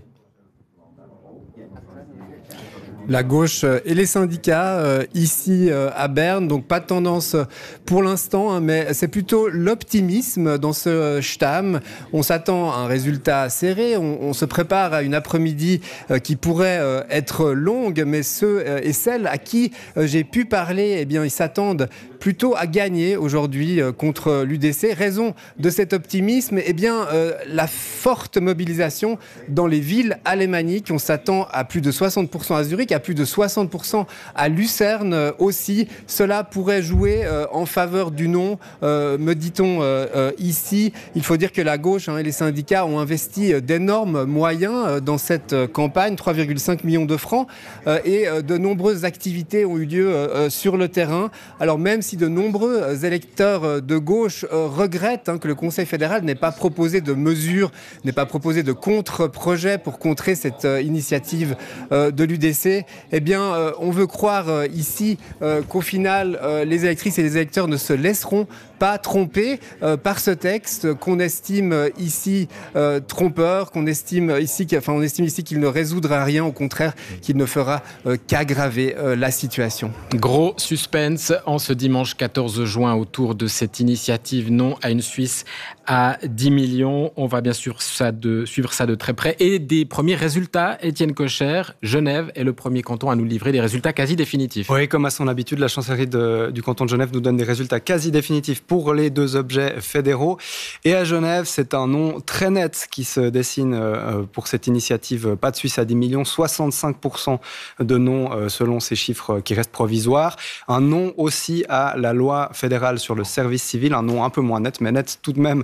La gauche et les syndicats ici à Berne, donc pas de tendance pour l'instant, mais c'est plutôt l'optimisme dans ce Stamm. On s'attend à un résultat serré, on se prépare à une après-midi qui pourrait être longue, mais ceux et celles à qui j'ai pu parler, eh bien, ils s'attendent plutôt à gagner aujourd'hui contre l'UDC. Raison de cet optimisme, eh bien, la forte mobilisation dans les villes alémaniques. On s'attend à plus de 60% à Zurich, à plus de 60% à Lucerne aussi. Cela pourrait jouer en faveur du non, me dit-on ici. Il faut dire que la gauche et les syndicats ont investi d'énormes moyens dans cette campagne, 3,5 millions de francs, et de nombreuses activités ont eu lieu sur le terrain. Alors même si de nombreux électeurs de gauche regrettent que le Conseil fédéral n'ait pas proposé de mesures, n'ait pas proposé de contre-projet pour contrer cette initiative de l'UDC, eh bien, on veut croire ici qu'au final, les électrices et les électeurs ne se laisseront pas tromper par ce texte qu'on estime ici trompeur, qu'on estime ici, on estime ici qu'il ne résoudra rien, au contraire, qu'il ne fera qu'aggraver la situation. Gros suspense en ce dimanche 14 juin autour de cette initiative non à une Suisse à 10 millions. On va bien sûr suivre ça de très près. Et des premiers résultats, Étienne Kocher, Genève est le premier canton à nous livrer des résultats quasi définitifs. Oui, comme à son habitude, la chancellerie du canton de Genève nous donne des résultats quasi définitifs pour les 2 objets fédéraux. Et à Genève, c'est un nom très net qui se dessine pour cette initiative Pas de Suisse à 10 millions. 65% de non selon ces chiffres qui restent provisoires. Un non aussi à la loi fédérale sur le service civil. Un non un peu moins net, mais net tout de même,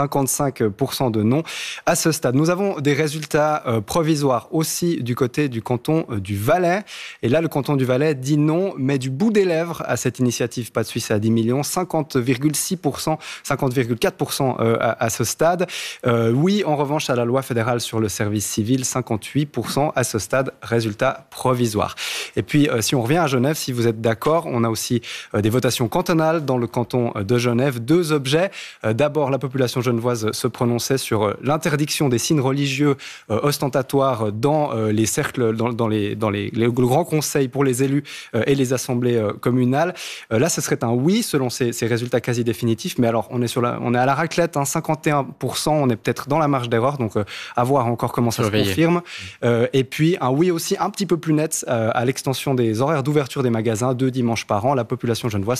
55% de non. À ce stade, nous avons des résultats provisoires aussi du côté du canton du Valais. Et là, le canton du Valais dit non, mais du bout des lèvres à cette initiative Pas de Suisse à 10 millions. 50,6%, 50,4% à ce stade. Oui, en revanche, à la loi fédérale sur le service civil, 58% à ce stade, résultat provisoire. Et puis, si on revient à Genève, si vous êtes d'accord, on a aussi des votations cantonales dans le canton de Genève. 2 objets. D'abord, la population genevoise se prononçait sur l'interdiction des signes religieux ostentatoires dans les cercles, dans les grands conseils pour les élus et les assemblées communales. Là, ce serait un oui, selon ces résultats quasi définitifs. Mais alors, on est à la raclette, 51%, on est peut-être dans la marge d'erreur, donc à voir encore comment ça se confirme. Et puis, un oui aussi un petit peu plus net à l'extension des horaires d'ouverture des magasins 2 dimanches par an. La population genevoise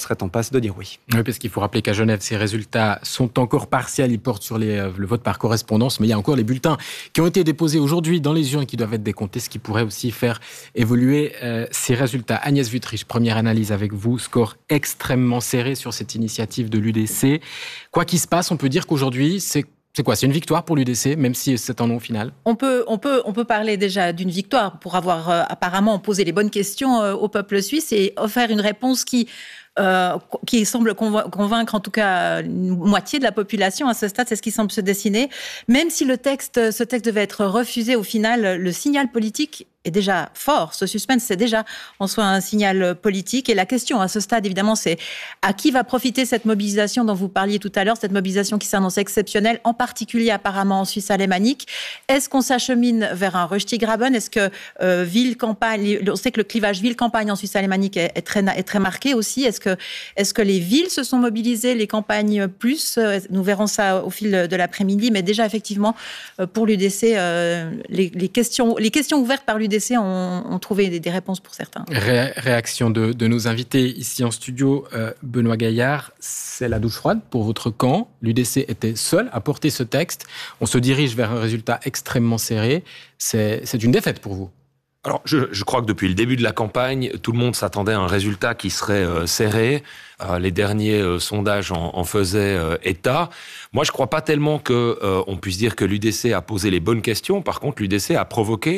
serait en passe de dire oui. Oui, parce qu'il faut rappeler qu'à Genève, ces résultats sont encore partiels. Ils portent sur le vote par correspondance, mais il y a encore les bulletins qui ont été déposés aujourd'hui dans les urnes qui doivent être décomptés, ce qui pourrait aussi faire évoluer ces résultats. Agnès Wüthrich, première analyse avec vous. Score extrêmement serré sur cette initiative de l'UDC. Quoi qu'il se passe, on peut dire qu'aujourd'hui, c'est quoi ? C'est une victoire pour l'UDC, même si c'est un non final ? On peut parler déjà d'une victoire pour avoir apparemment posé les bonnes questions au peuple suisse et offert une réponse qui semble convaincre en tout cas une moitié de la population. À ce stade, c'est ce qui semble se dessiner. Même si ce texte devait être refusé, au final, le signal politique est déjà fort. Ce suspense, c'est déjà en soi un signal politique. Et la question à ce stade, évidemment, c'est à qui va profiter cette mobilisation dont vous parliez tout à l'heure, cette mobilisation qui s'annonce exceptionnelle, en particulier apparemment en Suisse alémanique. Est-ce qu'on s'achemine vers un Rösti-Graben ? Est-ce que ville-campagne, on sait que le clivage ville-campagne en Suisse alémanique est très marqué aussi. Est-ce que les villes se sont mobilisées, les campagnes plus ? Nous verrons ça au fil de l'après-midi. Mais déjà, effectivement, pour l'UDC, les questions ouvertes par l'UDC ont trouvé des réponses pour certains. Réaction de nos invités ici en studio. Benoît Gaillard, c'est la douche froide pour votre camp. L'UDC était seul à porter ce texte. On se dirige vers un résultat extrêmement serré. C'est une défaite pour vous. Alors, je crois que depuis le début de la campagne, tout le monde s'attendait à un résultat qui serait serré. Les derniers sondages en faisaient état. Moi, je ne crois pas tellement qu'on puisse dire que l'UDC a posé les bonnes questions. Par contre, l'UDC a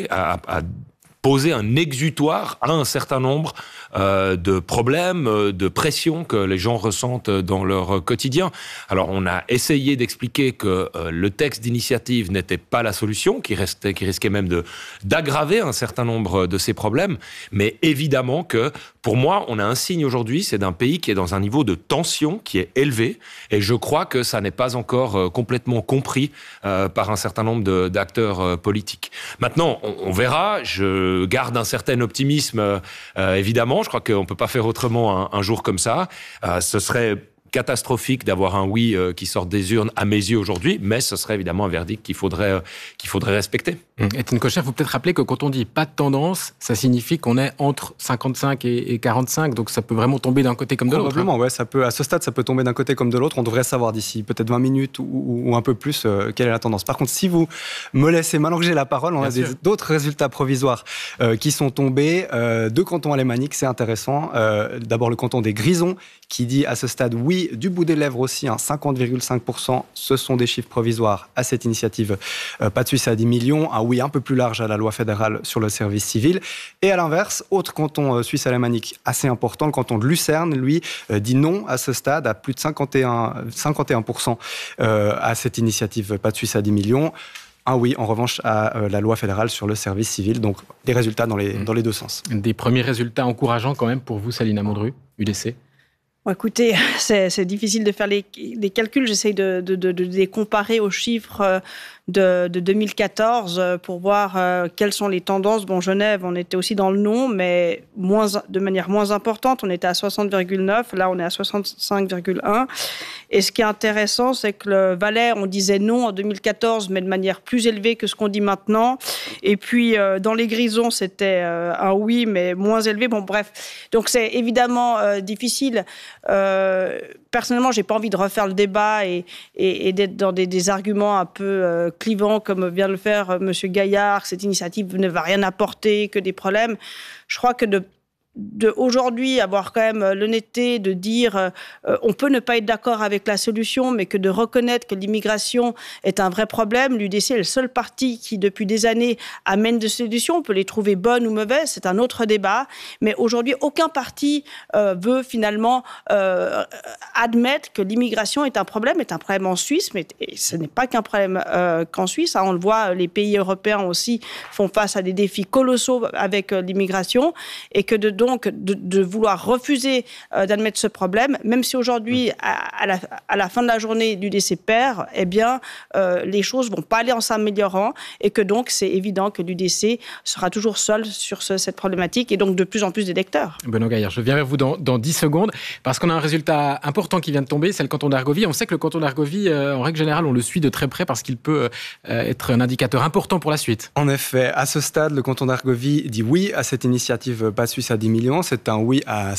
posé un exutoire à un certain nombre de problèmes, de pressions que les gens ressentent dans leur quotidien. Alors, on a essayé d'expliquer que le texte d'initiative n'était pas la solution, qui risquait même d'aggraver un certain nombre de ces problèmes. Mais évidemment que, pour moi, on a un signe aujourd'hui, c'est d'un pays qui est dans un niveau de tension qui est élevé. Et je crois que ça n'est pas encore complètement compris par un certain nombre d'acteurs politiques. Maintenant, on verra. Je garde un certain optimisme, évidemment. Je crois qu'on ne peut pas faire autrement un jour comme ça. Ce serait catastrophique d'avoir un oui qui sort des urnes à mes yeux aujourd'hui, mais ce serait évidemment un verdict qu'il faudrait respecter. Étienne Kocher, il faut peut-être rappeler que quand on dit pas de tendance, ça signifie qu'on est entre 55 et 45, donc ça peut vraiment tomber d'un côté comme de l'autre. Probablement, ouais, à ce stade, ça peut tomber d'un côté comme de l'autre. On devrait savoir d'ici peut-être 20 minutes ou un peu plus quelle est la tendance. Par contre, si vous me laissez, maintenant que j'ai la parole, on a d'autres résultats provisoires qui sont tombés. Deux cantons alémaniques, c'est intéressant. D'abord, le canton des Grisons, qui dit à ce stade oui, du bout des lèvres aussi, 50,5%, ce sont des chiffres provisoires à cette initiative Pas de Suisse à 10 millions, un oui un peu plus large à la loi fédérale sur le service civil. Et à l'inverse, autre canton suisse alémanique assez important, le canton de Lucerne, lui, dit non à ce stade, à plus de 51% à cette initiative Pas de Suisse à 10 millions. Un oui, en revanche, à la loi fédérale sur le service civil. Donc, des résultats dans les deux sens. Des premiers résultats encourageants quand même pour vous, Salina Mondru, UDC ? Bon, écoutez, c'est difficile de faire les calculs. J'essaye de les comparer aux chiffres de 2014 pour voir quelles sont les tendances. Bon, Genève, on était aussi dans le non, mais de manière moins importante. On était à 60,9, là on est à 65,1. Et ce qui est intéressant, c'est que le Valais, on disait non en 2014, mais de manière plus élevée que ce qu'on dit maintenant. Et puis dans les Grisons, c'était un oui, mais moins élevé. Bon, bref. Donc c'est évidemment difficile. Personnellement, j'ai pas envie de refaire le débat et d'être dans des arguments un peu clivants comme vient de le faire M. Gaillard, que cette initiative ne va rien apporter, que des problèmes. Je crois que aujourd'hui avoir quand même l'honnêteté de dire on peut ne pas être d'accord avec la solution, mais que de reconnaître que l'immigration est un vrai problème. L'UDC est le seul parti qui, depuis des années, amène des solutions. On peut les trouver bonnes ou mauvaises, c'est un autre débat. Mais aujourd'hui, aucun parti veut finalement admettre que l'immigration est un problème en Suisse, mais ce n'est pas qu'un problème qu'en Suisse. On le voit, les pays européens aussi font face à des défis colossaux avec l'immigration, et que de vouloir refuser d'admettre ce problème, même si aujourd'hui, à la fin de la journée, l'UDC perd, eh bien, les choses ne vont pas aller en s'améliorant, et que donc, c'est évident que l'UDC sera toujours seul sur cette problématique, et donc de plus en plus d'électeurs. Benoît Gaillard, je viens vers vous dans 10 secondes, parce qu'on a un résultat important qui vient de tomber, c'est le canton d'Argovie. On sait que le canton d'Argovie, en règle générale, on le suit de très près, parce qu'il peut être un indicateur important pour la suite. En effet, à ce stade, le canton d'Argovie dit oui à cette initiative Pas Suisse à 10 millions. millions. C'est un oui à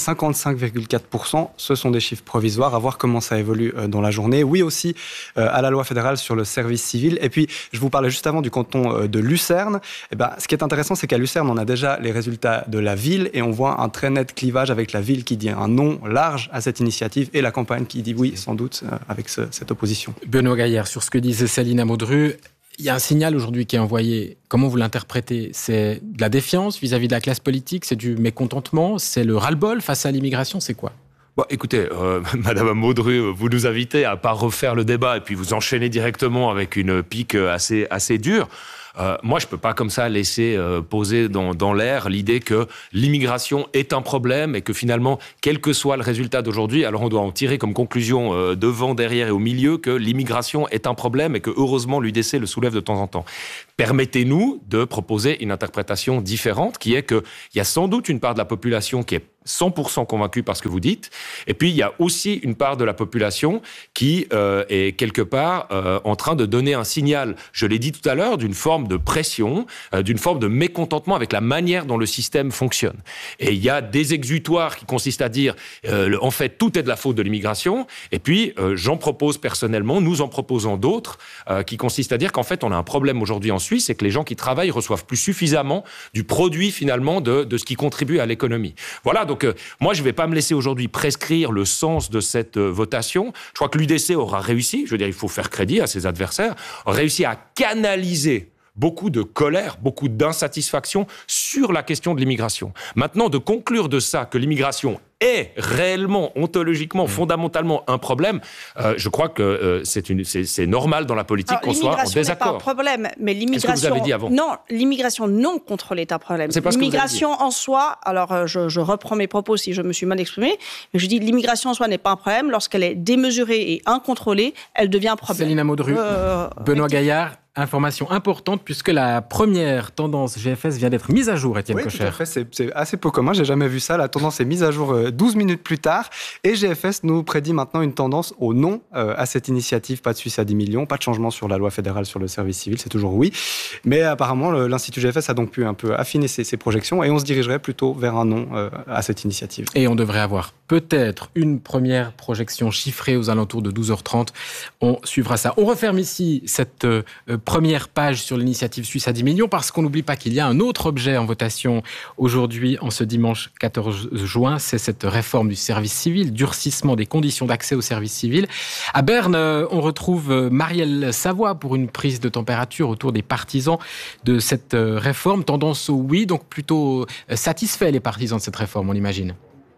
55,4%. Ce sont des chiffres provisoires, à voir comment ça évolue dans la journée. Oui aussi à la loi fédérale sur le service civil. Et puis, je vous parlais juste avant du canton de Lucerne. Eh ben, ce qui est intéressant, c'est qu'à Lucerne, on a déjà les résultats de la ville et on voit un très net clivage avec la ville qui dit un non large à cette initiative et la campagne qui dit oui, sans doute, avec cette opposition. Benoît Gaillard, sur ce que disait Céline Amodru, il y a un signal aujourd'hui qui est envoyé. Comment vous l'interprétez ? C'est de la défiance vis-à-vis de la classe politique ? C'est du mécontentement ? C'est le ras-le-bol face à l'immigration ? C'est quoi ? Bon, écoutez, Madame Amodru, vous nous invitez à pas refaire le débat et puis vous enchaînez directement avec une pique assez dure. Moi, je peux pas comme ça laisser poser dans l'air l'idée que l'immigration est un problème et que finalement, quel que soit le résultat d'aujourd'hui, alors on doit en tirer comme conclusion devant, derrière et au milieu que l'immigration est un problème et que heureusement l'UDC le soulève de temps en temps. Permettez-nous de proposer une interprétation différente qui est qu'il y a sans doute une part de la population qui est 100% convaincue par ce que vous dites. Et puis, il y a aussi une part de la population qui est quelque part en train de donner un signal, je l'ai dit tout à l'heure, d'une forme de pression, d'une forme de mécontentement avec la manière dont le système fonctionne. Et il y a des exutoires qui consistent à dire, en fait, tout est de la faute de l'immigration. Et puis, j'en propose personnellement, nous en proposons d'autres, qui consistent à dire qu'en fait, on a un problème aujourd'hui en Suisse, c'est que les gens qui travaillent reçoivent plus suffisamment du produit, finalement, de ce qui contribue à l'économie. Voilà, donc moi, je ne vais pas me laisser aujourd'hui prescrire le sens de cette votation. Je crois que l'UDC aura réussi, je veux dire, il faut faire crédit à ses adversaires, aura réussi à canaliser beaucoup de colère, beaucoup d'insatisfaction sur la question de l'immigration. Maintenant, de conclure de ça que l'immigration est réellement, ontologiquement, fondamentalement un problème, je crois que c'est normal dans la politique qu'on soit en désaccord. L'immigration n'est pas un problème, mais l'immigration... Est-ce que vous avez dit avant ? Non, l'immigration non contrôlée est un problème. L'immigration en soi, alors je reprends mes propos si je me suis mal exprimé, mais je dis l'immigration en soi n'est pas un problème. Lorsqu'elle est démesurée et incontrôlée, elle devient un problème. Céline Amodru, Benoît Gaillard, information importante puisque la première tendance GFS vient d'être mise à jour, Étienne Kocher. Oui, tout à fait, c'est assez peu commun, j'ai jamais vu ça. La tendance est mise à jour 12 minutes plus tard et GFS nous prédit maintenant une tendance au non à cette initiative. Pas de Suisse à 10 millions, pas de changement sur la loi fédérale sur le service civil, c'est toujours oui. Mais apparemment, l'Institut GFS a donc pu un peu affiner ses projections et on se dirigerait plutôt vers un non à cette initiative. Et on devrait avoir peut-être une première projection chiffrée aux alentours de 12h30. On suivra ça. On referme ici cette première page sur l'initiative Suisse à 10 millions parce qu'on n'oublie pas qu'il y a un autre objet en votation aujourd'hui, en ce dimanche 14 juin, c'est cette réforme du service civil, durcissement des conditions d'accès au service civil. À Berne, on retrouve Marielle Savoie pour une prise de température autour des partisans de cette réforme. Tendance au oui, donc plutôt satisfait les partisans de cette réforme, on imagine.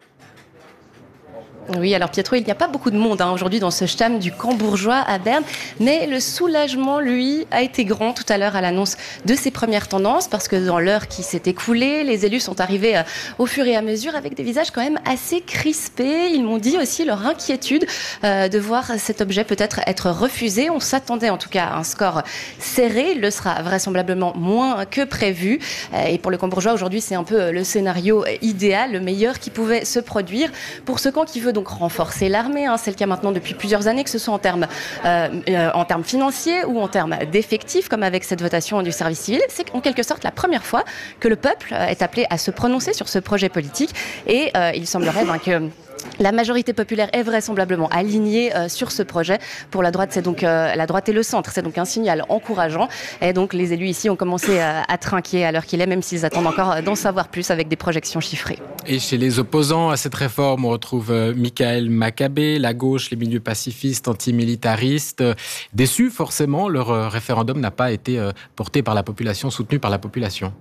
Oui, alors Pietro, il n'y a pas beaucoup de monde aujourd'hui dans ce Stam du Camp Bourgeois à Berne, mais le soulagement, lui, a été grand tout à l'heure à l'annonce de ces premières tendances, parce que dans l'heure qui s'est écoulée, les élus sont arrivés au fur et à mesure avec des visages quand même assez crispés. Ils m'ont dit aussi leur inquiétude de voir cet objet peut-être être refusé. On s'attendait en tout cas à un score serré. Il le sera vraisemblablement moins que prévu. Et pour le Camp Bourgeois, aujourd'hui, c'est un peu le scénario idéal, le meilleur qui pouvait se produire pour ce camp qui veut donc renforcer l'armée. C'est le cas maintenant depuis plusieurs années, que ce soit en termes financiers ou en termes d'effectifs, comme avec cette votation du service civil. C'est en quelque sorte la première fois que le peuple est appelé à se prononcer sur ce projet politique. Et il semblerait que la majorité populaire est vraisemblablement alignée sur ce projet. Pour la droite, c'est donc la droite et le centre. C'est donc un signal encourageant. Et donc les élus ici ont commencé à trinquer à l'heure qu'il est, même s'ils attendent encore d'en savoir plus avec des projections chiffrées. Et chez les opposants à cette réforme, on retrouve Michael Maccabé, la gauche, les milieux pacifistes, antimilitaristes. Déçus, forcément, leur référendum n'a pas été porté par la population, soutenu par la population.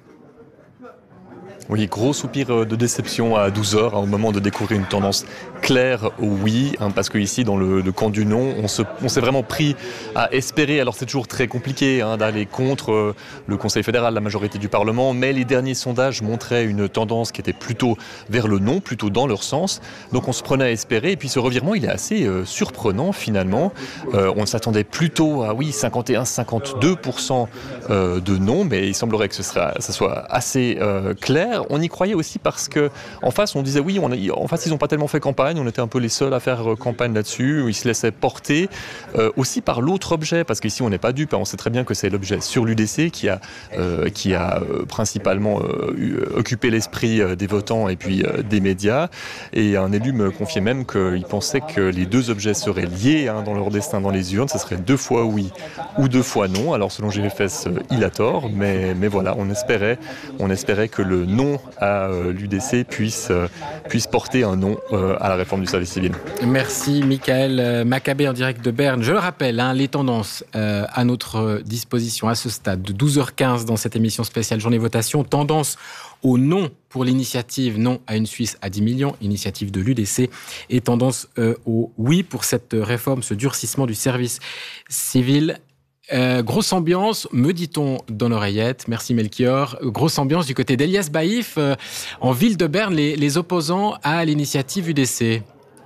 Oui, gros soupir de déception à 12h, au moment de découvrir une tendance claire au oui, parce qu'ici, dans le camp du non, on s'est vraiment pris à espérer. Alors c'est toujours très compliqué d'aller contre le Conseil fédéral, la majorité du Parlement, mais les derniers sondages montraient une tendance qui était plutôt vers le non, plutôt dans leur sens. Donc on se prenait à espérer, et puis ce revirement, il est assez surprenant finalement. On s'attendait plutôt à 51-52% de non, mais il semblerait que ça soit assez clair. LR, on y croyait aussi parce que en face, on disait oui, en face, ils n'ont pas tellement fait campagne, on était un peu les seuls à faire campagne là-dessus, où ils se laissaient porter aussi par l'autre objet, parce qu'ici, on n'est pas dupe, on sait très bien que c'est l'objet sur l'UDC qui a principalement occupé l'esprit des votants et puis des médias. Et un élu me confiait même qu'il pensait que les deux objets seraient liés dans leur destin dans les urnes, ce serait 2 fois oui ou 2 fois non. Alors selon GFS, il a tort, mais voilà, on espérait que le non à l'UDC puisse porter un non à la réforme du service civil. Merci Michael Maccabé en direct de Berne. Je le rappelle, les tendances à notre disposition à ce stade de 12h15 dans cette émission spéciale Journée Votation. Tendance au non pour l'initiative non à une Suisse à 10 millions, initiative de l'UDC, et tendance au oui pour cette réforme, ce durcissement du service civil. Grosse ambiance, me dit-on dans l'oreillette, merci Melchior, grosse ambiance du côté d'Elias Baïf, en ville de Berne, les opposants à l'initiative UDC.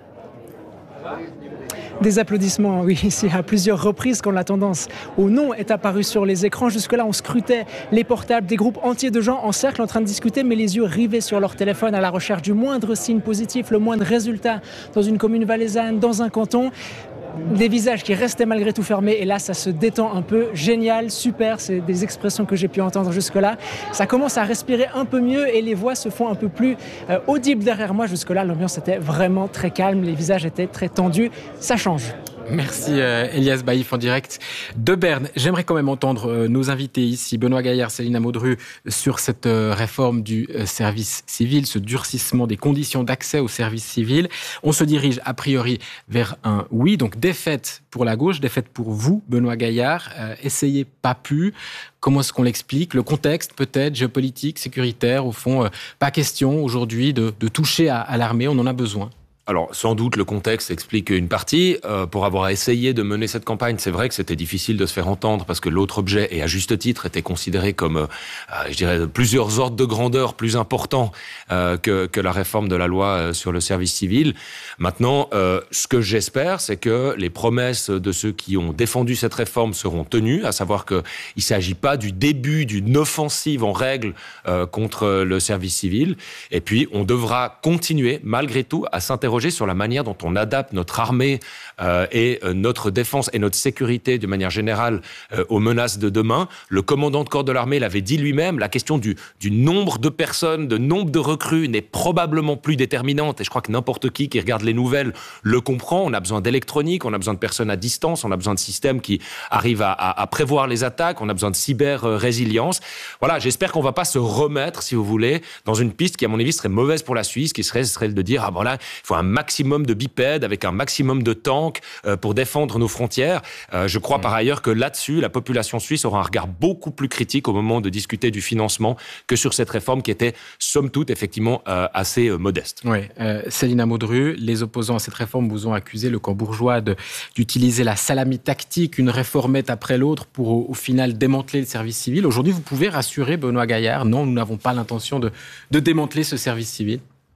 Des applaudissements, oui, ici à plusieurs reprises quand la tendance au non est apparue sur les écrans. Jusque-là, on scrutait les portables, des groupes entiers de gens en cercle en train de discuter, mais les yeux rivés sur leur téléphone à la recherche du moindre signe positif, le moindre résultat dans une commune valaisanne, dans un canton. Des visages qui restaient malgré tout fermés, et là ça se détend un peu. Génial, super, c'est des expressions que j'ai pu entendre jusque-là. Ça commence à respirer un peu mieux et les voix se font un peu plus audibles derrière moi. Jusque-là, l'ambiance était vraiment très calme, les visages étaient très tendus. Ça change. Merci Elias Baïf en direct de Berne. J'aimerais quand même entendre nos invités ici, Benoît Gaillard, Céline Amodru, sur cette réforme du service civil, ce durcissement des conditions d'accès au service civil. On se dirige a priori vers un oui, donc défaite pour la gauche, défaite pour vous, Benoît Gaillard. Essayez pas pu. Comment est-ce qu'on l'explique ? Le contexte peut-être géopolitique, sécuritaire, au fond, pas question aujourd'hui de toucher à l'armée, on en a besoin. Alors, sans doute, le contexte explique une partie. Pour avoir essayé de mener cette campagne, c'est vrai que c'était difficile de se faire entendre parce que l'autre objet, et à juste titre, était considéré comme, je dirais, plusieurs ordres de grandeur plus importants que la réforme de la loi sur le service civil. Maintenant, ce que j'espère, c'est que les promesses de ceux qui ont défendu cette réforme seront tenues, à savoir qu'il ne s'agit pas du début d'une offensive en règle contre le service civil. Et puis, on devra continuer, malgré tout, à s'interroger sur la manière dont on adapte notre armée et notre défense et notre sécurité de manière générale aux menaces de demain. Le commandant de corps de l'armée l'avait dit lui-même, la question du nombre de personnes, de nombre de recrues n'est probablement plus déterminante, et je crois que n'importe qui regarde les nouvelles le comprend. On a besoin d'électronique, on a besoin de personnes à distance, on a besoin de systèmes qui arrivent à prévoir les attaques, on a besoin de cyber-résilience. Voilà, j'espère qu'on ne va pas se remettre, si vous voulez, dans une piste qui, à mon avis, serait mauvaise pour la Suisse, qui serait de dire, ah bon là, il faut un maximum de bipèdes avec un maximum de tanks pour défendre nos frontières. Je crois par ailleurs que là-dessus, la population suisse aura un regard beaucoup plus critique au moment de discuter du financement que sur cette réforme qui était, somme toute, effectivement, assez modeste. Oui, Céline Amodru, les opposants à cette réforme vous ont accusé, le camp bourgeois, d'utiliser la salami tactique, une réformette après l'autre, pour au final démanteler le service civil. Aujourd'hui, vous pouvez rassurer Benoît Gaillard, non, nous n'avons pas l'intention de démanteler ce service civil.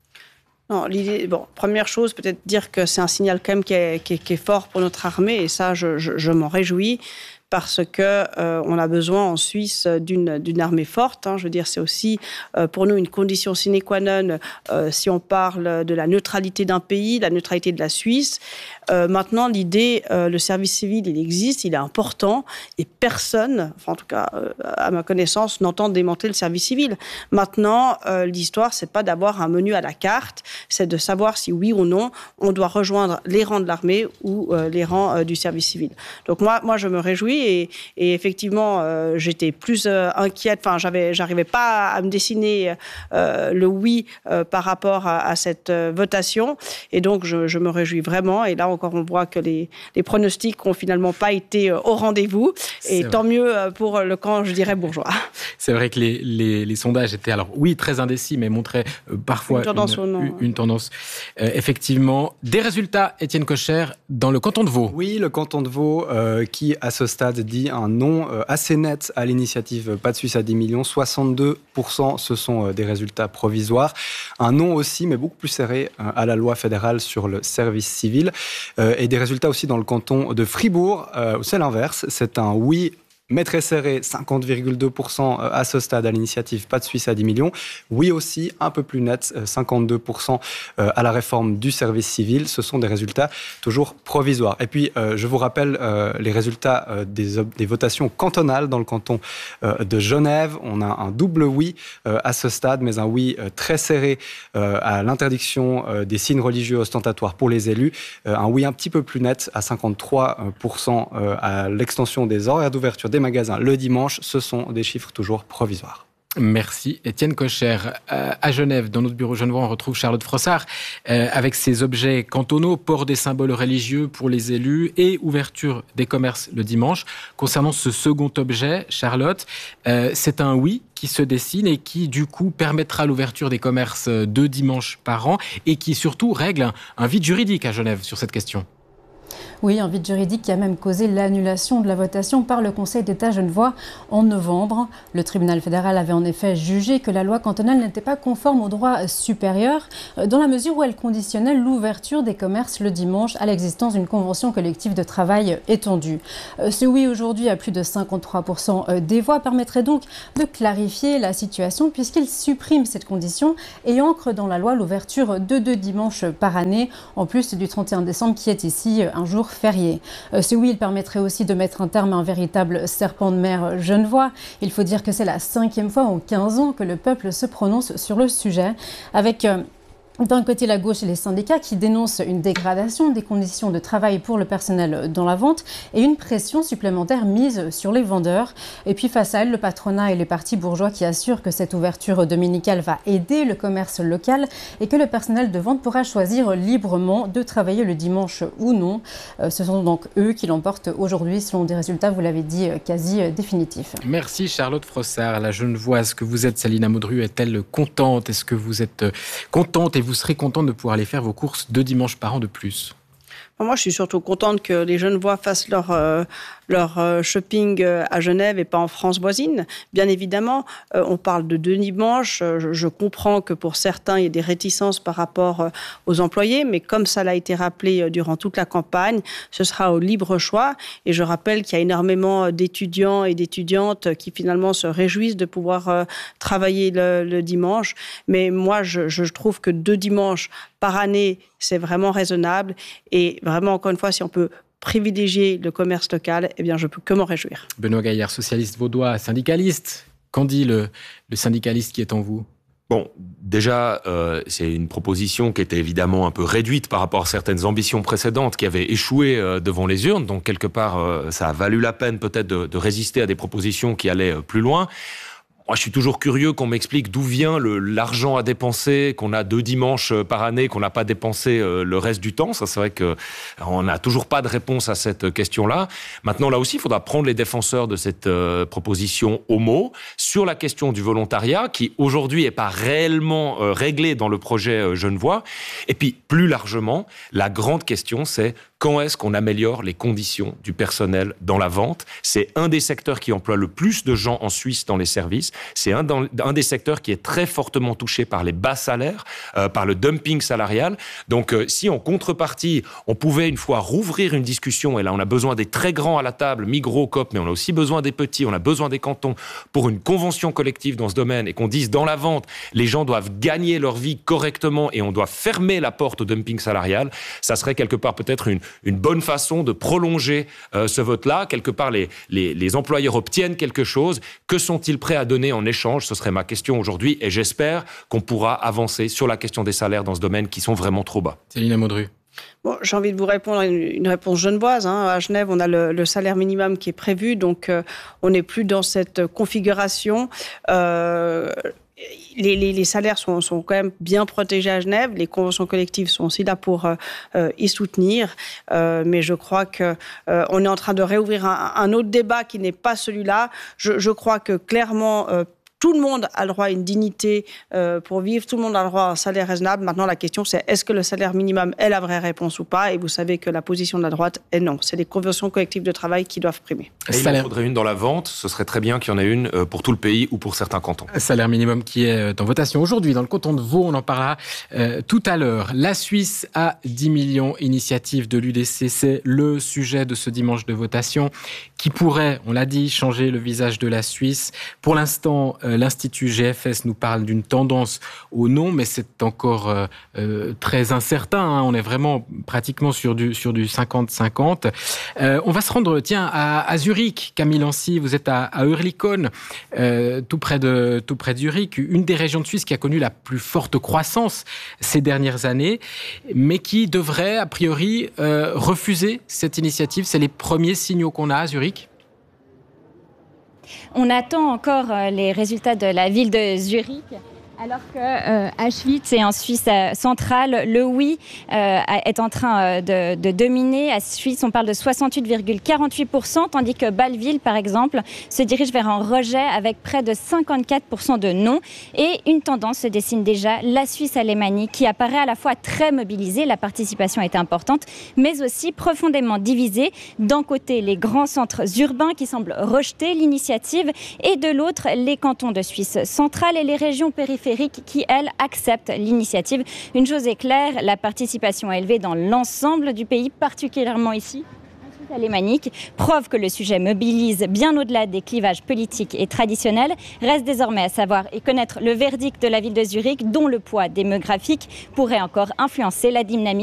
Non, l'idée, première chose, peut-être dire que c'est un signal quand même qui est fort pour notre armée, et ça, je m'en réjouis. Parce que on a besoin en Suisse d'une armée forte. Je veux dire, c'est aussi pour nous une condition sine qua non si on parle de la neutralité d'un pays, la neutralité de la Suisse. Maintenant, l'idée, le service civil, il existe, il est important, et personne, enfin en tout cas à ma connaissance, n'entend démanteler le service civil. Maintenant, l'histoire, c'est pas d'avoir un menu à la carte, c'est de savoir si oui ou non on doit rejoindre les rangs de l'armée ou les rangs du service civil. Donc moi, je me réjouis. Et effectivement, j'étais plus inquiète. Enfin, j'arrivais pas à me dessiner le oui par rapport à cette votation. Et donc, je me réjouis vraiment. Et là encore, on voit que les pronostics n'ont finalement pas été au rendez-vous. Et tant mieux pour le camp, je dirais, bourgeois. C'est vrai que les sondages étaient, alors oui, très indécis, mais montraient parfois une tendance. Effectivement, des résultats, Étienne Kocher, dans le canton de Vaud. Oui, le canton de Vaud qui, à ce stade, dit un non assez net à l'initiative Pas de Suisse à 10 millions. 62%, ce sont des résultats provisoires. Un non aussi, mais beaucoup plus serré, à la loi fédérale sur le service civil. Et des résultats aussi dans le canton de Fribourg. C'est l'inverse. C'est un oui mais très serré, 50,2% à ce stade à l'initiative Pas de Suisse à 10 millions. Oui aussi, un peu plus net, 52% à la réforme du service civil. Ce sont des résultats toujours provisoires. Et puis, je vous rappelle les résultats des votations cantonales dans le canton de Genève. On a un double oui à ce stade, mais un oui très serré à l'interdiction des signes religieux ostentatoires pour les élus. Un oui un petit peu plus net à 53% à l'extension des horaires d'ouverture des magasins le dimanche. Ce sont des chiffres toujours provisoires. Merci Étienne Kocher. À Genève, dans notre bureau genevois, on retrouve Charlotte Frossard avec ses objets cantonaux, port des symboles religieux pour les élus et ouverture des commerces le dimanche. Concernant ce second objet, Charlotte, c'est un oui qui se dessine et qui, du coup, permettra l'ouverture des commerces 2 dimanches par an et qui, surtout, règle un vide juridique à Genève sur cette question. Oui, un vide juridique qui a même causé l'annulation de la votation par le Conseil d'État genevois en novembre. Le tribunal fédéral avait en effet jugé que la loi cantonale n'était pas conforme au droit supérieur dans la mesure où elle conditionnait l'ouverture des commerces le dimanche à l'existence d'une convention collective de travail étendue. Ce oui aujourd'hui à plus de 53% des voix permettrait donc de clarifier la situation puisqu'il supprime cette condition et ancre dans la loi l'ouverture de 2 dimanches par année en plus du 31 décembre qui est ici un jour férié. Ce oui, il permettrait aussi de mettre un terme à un véritable serpent de mer genevois. Il faut dire que c'est la 5e fois en 15 ans que le peuple se prononce sur le sujet, avec d'un côté la gauche et les syndicats qui dénoncent une dégradation des conditions de travail pour le personnel dans la vente et une pression supplémentaire mise sur les vendeurs. Et puis face à elle, le patronat et les partis bourgeois qui assurent que cette ouverture dominicale va aider le commerce local et que le personnel de vente pourra choisir librement de travailler le dimanche ou non. Ce sont donc eux qui l'emportent aujourd'hui selon des résultats, vous l'avez dit, quasi définitifs. Merci Charlotte Frossard. La Genevoise que vous êtes, Salina Modru, est-elle contente? Est-ce que vous êtes contente et vous serez contente de pouvoir aller faire vos courses 2 dimanches par an de plus? Moi, je suis surtout contente que les Genevois fassent leur shopping à Genève et pas en France voisine. Bien évidemment, on parle de 2 dimanches. Je comprends que pour certains, il y a des réticences par rapport aux employés, mais comme ça l'a été rappelé durant toute la campagne, ce sera au libre choix. Et je rappelle qu'il y a énormément d'étudiants et d'étudiantes qui finalement se réjouissent de pouvoir travailler le dimanche. Mais moi, je trouve que 2 dimanches par année, c'est vraiment raisonnable. Et vraiment, encore une fois, si on peut privilégier le commerce local, eh bien, je peux que m'en réjouir. Benoît Gaillard, socialiste vaudois, syndicaliste. Qu'en dit le syndicaliste qui est en vous? Bon, déjà, c'est une proposition qui était évidemment un peu réduite par rapport à certaines ambitions précédentes qui avaient échoué devant les urnes. Donc, quelque part, ça a valu la peine peut-être de résister à des propositions qui allaient plus loin. Moi, je suis toujours curieux qu'on m'explique d'où vient l'argent à dépenser, qu'on a 2 dimanches par année, qu'on n'a pas dépensé le reste du temps. Ça, c'est vrai qu'on n'a toujours pas de réponse à cette question-là. Maintenant, là aussi, il faudra prendre les défenseurs de cette proposition au mot sur la question du volontariat, qui aujourd'hui n'est pas réellement réglée dans le projet genevois. Et puis, plus largement, la grande question, c'est quand est-ce qu'on améliore les conditions du personnel dans la vente? C'est un des secteurs qui emploie le plus de gens en Suisse dans les services. C'est un des secteurs qui est très fortement touché par les bas salaires, par le dumping salarial. Donc, si en contrepartie, on pouvait une fois rouvrir une discussion, et là, on a besoin des très grands à la table, Migros, Coop, mais on a aussi besoin des petits, on a besoin des cantons pour une convention collective dans ce domaine, et qu'on dise dans la vente, les gens doivent gagner leur vie correctement et on doit fermer la porte au dumping salarial, ça serait quelque part peut-être une bonne façon de prolonger ce vote-là. Quelque part, les employeurs obtiennent quelque chose. Que sont-ils prêts à donner en échange? Ce serait ma question aujourd'hui et j'espère qu'on pourra avancer sur la question des salaires dans ce domaine qui sont vraiment trop bas. Salina Modru. Bon, j'ai envie de vous répondre à une réponse genevoise. À Genève, on a le salaire minimum qui est prévu, donc on n'est plus dans cette configuration. Les salaires sont quand même bien protégés à Genève. Les conventions collectives sont aussi là pour y soutenir. Mais je crois qu'on est en train de réouvrir un autre débat qui n'est pas celui-là. Je crois que clairement, Tout le monde a le droit à une dignité pour vivre, tout le monde a le droit à un salaire raisonnable. Maintenant, la question, c'est est-ce que le salaire minimum est la vraie réponse ou pas? Et vous savez que la position de la droite est non. C'est les conventions collectives de travail qui doivent primer. Et il en faudrait une dans la vente, ce serait très bien qu'il y en ait une pour tout le pays ou pour certains cantons. Salaire minimum qui est en votation aujourd'hui dans le canton de Vaud, on en parlera tout à l'heure. La Suisse à 10 millions, initiative de l'UDC, c'est le sujet de ce dimanche de votation qui pourrait, on l'a dit, changer le visage de la Suisse. Pour l'instant, l'Institut GFS nous parle d'une tendance au non, mais c'est encore très incertain. Hein. On est vraiment pratiquement sur du 50-50. On va se rendre, à Zurich. Camille Lancy, vous êtes à Oerlikon, tout près de Zurich, une des régions de Suisse qui a connu la plus forte croissance ces dernières années, mais qui devrait, a priori, refuser cette initiative. C'est les premiers signaux qu'on a à Zurich. On attend encore les résultats de la ville de Zurich. Alors qu'à Schwyz et en Suisse centrale, le oui est en train de dominer. À Schwyz, on parle de 68,48%, tandis que Bâle-Ville, par exemple, se dirige vers un rejet avec près de 54% de non. Et une tendance se dessine déjà, la Suisse alémanique, qui apparaît à la fois très mobilisée, la participation est importante, mais aussi profondément divisée. D'un côté, les grands centres urbains qui semblent rejeter l'initiative, et de l'autre, les cantons de Suisse centrale et les régions périphériques qui, elles, acceptent l'initiative. Une chose est claire, la participation est élevée dans l'ensemble du pays, particulièrement ici, en Suisse alémanique. Preuve que le sujet mobilise bien au-delà des clivages politiques et traditionnels. Reste désormais à savoir et connaître le verdict de la ville de Zurich, dont le poids démographique pourrait encore influencer la dynamique